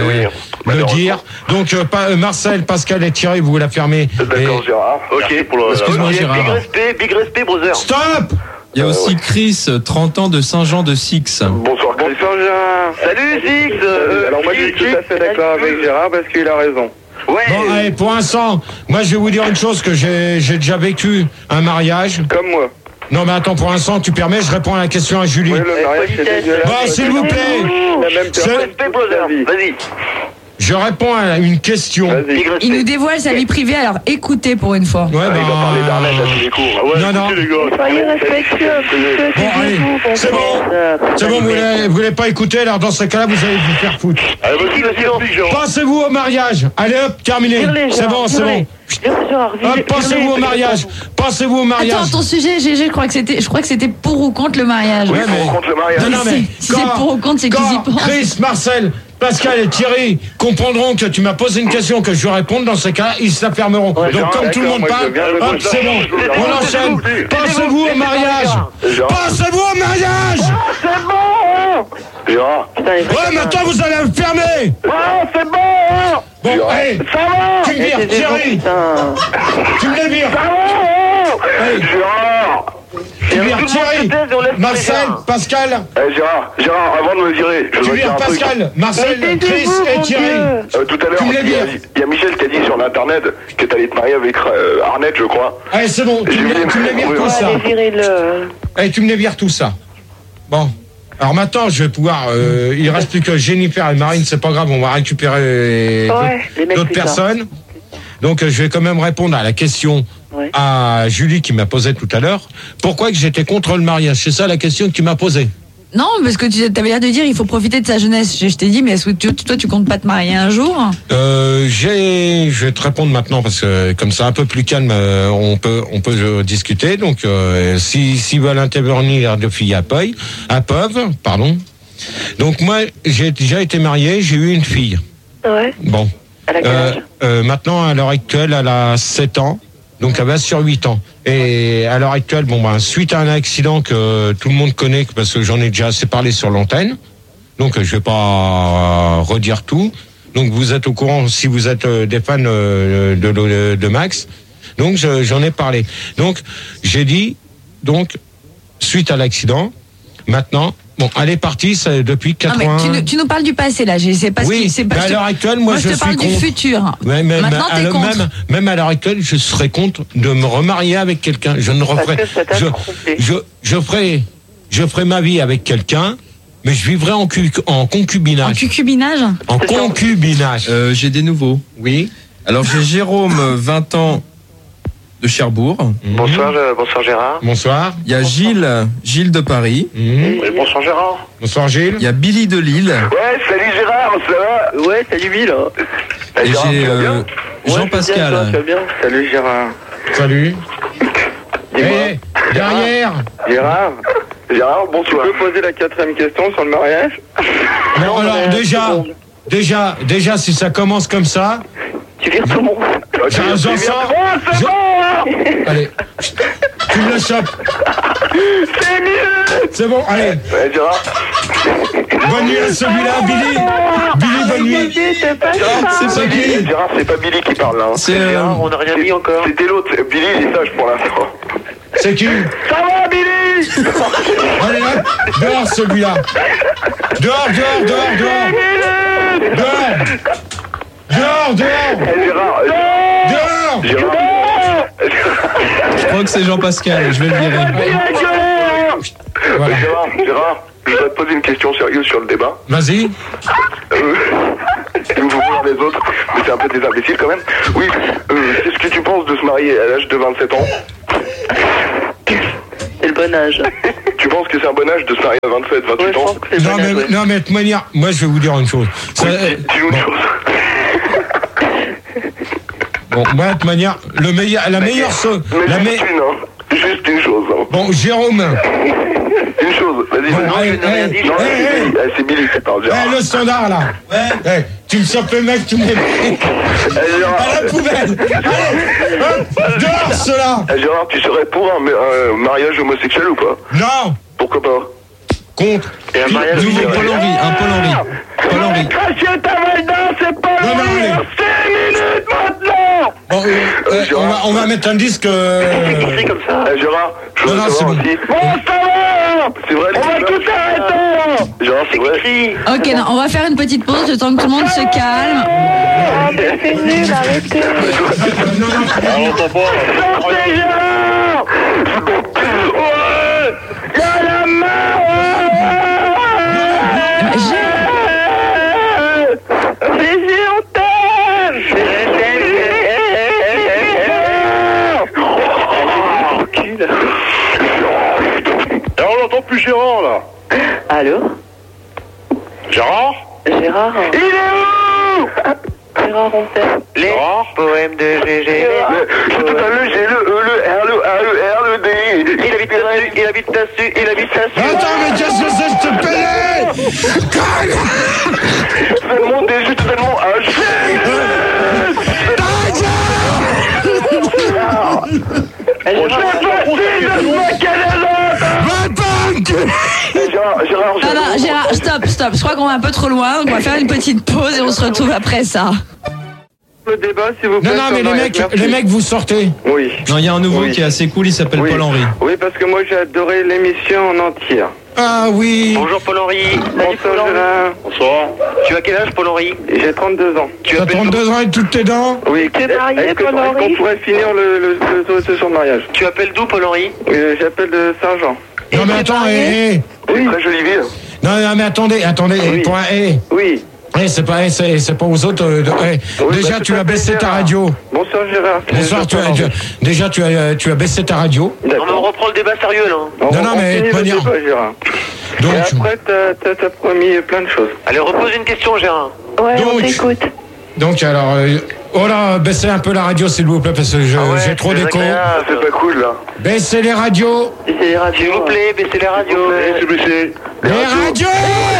le dire. Donc, Marcel, Pascal et Thierry, vous la fermez. D'accord, Gérard. Ok, pour le. Excuse-moi, Gérard. Big respect, brother. Stop! Il y a aussi Chris, 30 ans de Saint-Jean de Six. Bonsoir, Gérard. Salut, Six. Alors moi, je suis tout à fait d'accord avec Gérard parce qu'il a raison. Ouais. Bon, allez, pour l'instant, moi, je vais vous dire une chose, que j'ai déjà vécu un mariage. Comme moi. Non, mais attends, pour l'instant, tu permets, je réponds à la question à Julie. Oui, le mariage, c'est dégueulasse. Bon, s'il vous plaît. Vas-y. Je réponds à une question. Il nous dévoile sa vie privée, alors écoutez pour une fois. Ouais, il va parler d'Arnett à tous les cours. Non. Soyez respectueux. Bon, allez, c'est bon, vous voulez pas écouter, alors dans ce cas-là, vous allez vous faire foutre. Pensez-vous au mariage. Allez hop, terminé. C'est bon. Pensez-vous au mariage. Attends, ton sujet, Gégé, je crois que c'était pour ou contre le mariage. Ouais, pour ou contre le mariage. Non, mais si c'est pour ou contre, c'est qu'ils y pensent. Chris, Marcel, Pascal et Thierry comprendront que tu m'as posé une question, que je vais répondre, dans ces cas, ils se la fermeront. Donc comme tout le monde parle, hop, c'est bon, on enchaîne. Pensez-vous au mariage. Pensez-vous au mariage. C'est bon. Gérard. Ouais, maintenant vous allez le fermer. C'est bon. Bon, allez, ça va. tu me vires, Thierry. Tu me les vires. Ça va. Gérard. Tu vires Thierry, Marcel, Pascal. Gérard, avant de me virer, je tu vires Pascal, Marcel, Chris et Thierry. Tout à l'heure, il y a Michel qui a dit sur l'internet que t'allais te marier avec Arnett, je crois. Allez, c'est bon, tu me les vires tout ça. Allez, tu me les vires tout ça. Bon. Alors maintenant, je vais pouvoir. Il reste plus que Jennifer et Marine, c'est pas grave, on va récupérer d'autres personnes. Donc je vais quand même répondre à la question à Julie qui m'a posée tout à l'heure. Pourquoi que j'étais contre le mariage? C'est ça la question que tu m'as posée. Non, parce que tu avais l'air de dire il faut profiter de sa jeunesse. Je t'ai dit, mais est-ce que toi tu comptes pas te marier un jour? Je vais te répondre maintenant parce que comme c'est un peu plus calme, on peut discuter. Donc si veulent intervenir de filles à peuvent, pardon. Donc moi j'ai déjà été marié, j'ai eu une fille. Ouais. Bon. Maintenant à l'heure actuelle elle a 7 ans. Donc elle va sur 8 ans. Et à l'heure actuelle, suite à un accident que tout le monde connaît, parce que j'en ai déjà assez parlé sur l'antenne, donc je vais pas redire tout. Donc vous êtes au courant si vous êtes des fans de Max. Donc j'en ai parlé. Donc j'ai dit, suite à l'accident, maintenant, elle est partie depuis 80... Non, mais tu nous parles du passé, là. C'est pas à l'heure actuelle, moi je te parle suis contre. du futur. Maintenant, t'es contre. Même à l'heure actuelle, je serais contre de me remarier avec quelqu'un. Je ne referai... Je ferai ma vie avec quelqu'un, mais je vivrai en concubinage. En concubinage? En concubinage. J'ai des nouveaux. Oui. Alors j'ai Jérôme, 20 ans, de Cherbourg. Bonsoir Gérard. Bonsoir. Il y a Gilles de Paris. Oui, bonsoir Gérard. Bonsoir Gilles. Il y a Billy de Lille. Ouais, salut Gérard, ça va? Ouais, salut Bill. Et j'ai Jean-Pascal. Tu vas bien? Salut Gérard. Salut. Derrière. Gérard, bonsoir. Tu peux poser la 4e question sur le mariage? Non, alors déjà, si ça commence comme ça... Tu vires tout le monde. J'en sors. C'est bon. Allez, tu me le chopes. C'est mieux. C'est bon, allez. Ouais, Gérard. Bonne nuit à celui-là, Billy. Billy, bonne nuit. C'est pas Billy. Gérard, c'est pas Billy qui parle là. C'est Gérard, on n'a rien dit encore. C'était l'autre. Billy, il est sage pour l'instant. C'est qui? Ça va, Billy? Allez, hop, dehors celui-là. Dehors. Je crois que c'est Jean-Pascal, je vais le virer. Voilà. Gérard, je voudrais te poser une question sérieuse sur le débat. Vas-y. Vous voir les autres, mais c'est un peu des imbéciles quand même. Oui, qu'est-ce que tu penses de se marier à l'âge de 27 ans? C'est le bon âge. Tu penses que c'est un bon âge de se marier à 27, 28 ans? Non, mais de toute manière, moi je vais vous dire une chose. Dis-nous une chose. Bon, moi de toute manière, la meilleure chose. Juste une chose. Bon, Jérôme. Une chose, vas-y. C'est Billy qui parle, Gérard. Le standard là. Ouais. Tu me chopes le mec, tu me mets à la poubelle. Allez, hop, dehors cela. Gérard, tu serais pour un mariage homosexuel ou pas? Non. Pourquoi pas? Contre. Et un mariage nouveau Paul Henry. Cracher ta valda, c'est pas Non, 6 minutes maintenant. Bon, on va mettre un disque. C'est comme ça. Gérard, je veux savoir aussi. Bon, ça va. C'est vrai, on va tout arrêter. Gérard, c'est vrai. Ok, non, on va faire une petite pause le temps que tout le monde se calme. C'est nul, arrêtez. On l'entend pas. Sortez, Gérard. Ouais. Y'a la main. Gégé, on t'aime. Alors, on n'entend plus Gérard là. Allô? Gérard? Gérard? Il est où? Gérard, on t'aime. Les poèmes de GG. Tout à l'heure, j'ai le D. Il habite dessus. Attends, mais qu'est-ce que c'est ce pelé? Tellement déçu, tellement haché. Gérard, stop. Je crois qu'on va un peu trop loin, donc on va faire une petite pause et on se retrouve après ça. Le débat, s'il vous plaît. Non, mais les mecs, vous sortez. Oui. Non, il y a un nouveau qui est assez cool, il s'appelle Paul Henry. Oui, parce que moi j'ai adoré l'émission en entière. Ah oui. Bonjour Paul Henry. Bonsoir Gérard. Bonsoir. Tu as quel âge Paul Henry? J'ai 32 ans. Tu as 32 ans et toutes tes dents? Oui. T'es marié, Est-ce Paul Henry? qu'on pourrait finir le session de mariage? Tu appelles d'où Paul Henry? J'appelle de Saint-Jean. Non mais attends, Oui. Très jolie ville. Non mais attendez, Oui. point Oui. c'est pas aux autres. Déjà, tu as baissé ta radio. Bonsoir Gérard. Bonsoir, tu as baissé ta radio. Non, mais on reprend le débat sérieux là. Non, mais de manière. Gérard. Donc, et après, t'as promis plein de choses. Allez, repose une question, Gérard. Ouais, on t'écoute. Donc alors, baissez un peu la radio s'il vous plaît parce que j'ai trop d'écho. C'est pas cool là. Baissez les radios. Baissez les radios. S'il vous plaît, baissez les radios. Baissez. Les radios.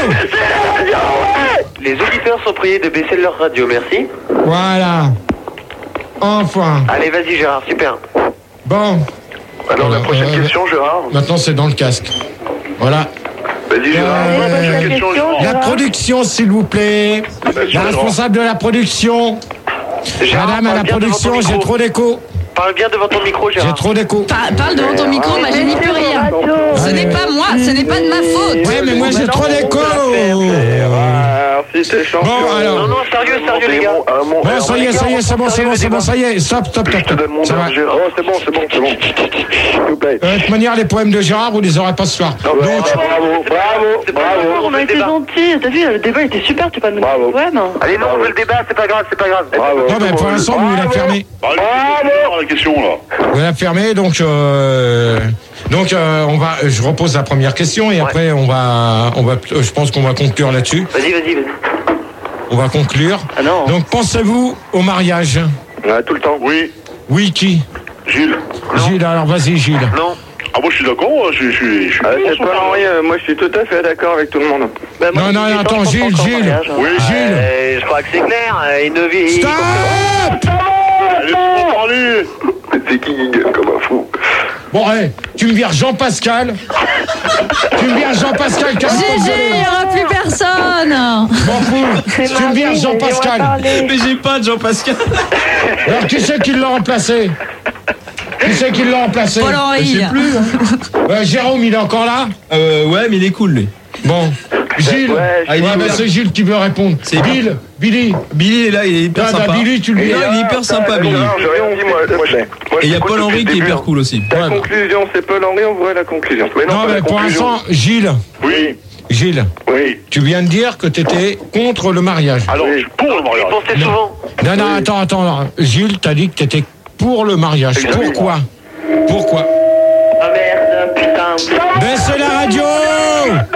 Les auditeurs sont priés de baisser leur radio, merci. Voilà. Enfin. Allez, vas-y Gérard, super. Bon. Alors la prochaine question, Gérard. Maintenant c'est dans le casque. Voilà. Vas-y Gérard, prochaine question. La production s'il vous plaît. La responsable de la production. Madame à la production, j'ai trop d'écho. Parle bien devant ton micro, Gérard. J'ai trop d'écho. Parle devant ton micro, mais je n'y peux rien. Ce n'est pas moi, ce n'est pas de ma faute. Ouais, mais moi j'ai trop d'écho. Merci, t'es champion. Bon, alors. Non, sérieux les gars. Bon, ça y est, c'est bon, ça y est. Stop. Ça va. C'est bon. S'il vous plaît. De toute manière, les poèmes de Gérard, vous les aurez pas ce soir. Bravo. On a été gentils. T'as vu, le débat était super. Tu peux nous dire le poème. Allez, non, on veut le débat, c'est pas grave. Non, mais pour l'instant, vous l'avez fermé. Bravo. La question là. Vous l'avez fermé, donc je repose la première question et après je pense qu'on va conclure là-dessus. Vas-y. On va conclure. Ah non. Donc pensez-vous au mariage? Tout le temps. Oui. Oui, qui? Gilles. Gilles, alors vas-y Gilles. Non. Ah moi je suis d'accord, c'est pas Henri, moi je suis tout à fait d'accord avec tout le monde. Non, attends, Gilles. Oui, Gilles. Je crois que c'est clair. Stop. Laisse-moi parler. C'est qui gueule comme un fou. Bon, hey, tu me vires Jean-Pascal. Tu me vires Jean-Pascal. GG, il n'y aura plus personne. M'en fous. Tu me vires Jean-Pascal. Mais j'ai pas de Jean-Pascal. Alors, qui c'est qui l'a remplacé? Qui c'est qui l'a remplacé? Paul-Henri. Je sais plus. Hein. Jérôme, il est encore là? Ouais, mais il est cool, lui. Bon. Gilles, c'est Gilles qui veut répondre. C'est Bill, Billy. Billy est là, il est hyper sympa. Billy, tu le dis. Il est hyper sympa, Billy. Et il y a Paul-Henri qui est hyper cool aussi. La conclusion, c'est Paul-Henri, on voit la conclusion. Mais non, mais pour l'instant, Gilles. Oui. Gilles. Oui. Tu viens de dire que tu étais contre le mariage. Alors, pour le mariage. Je pensais souvent. Non, attends. Gilles, t'as dit que tu étais pour le mariage. Pourquoi? Ah merde, putain. Baissez la radio!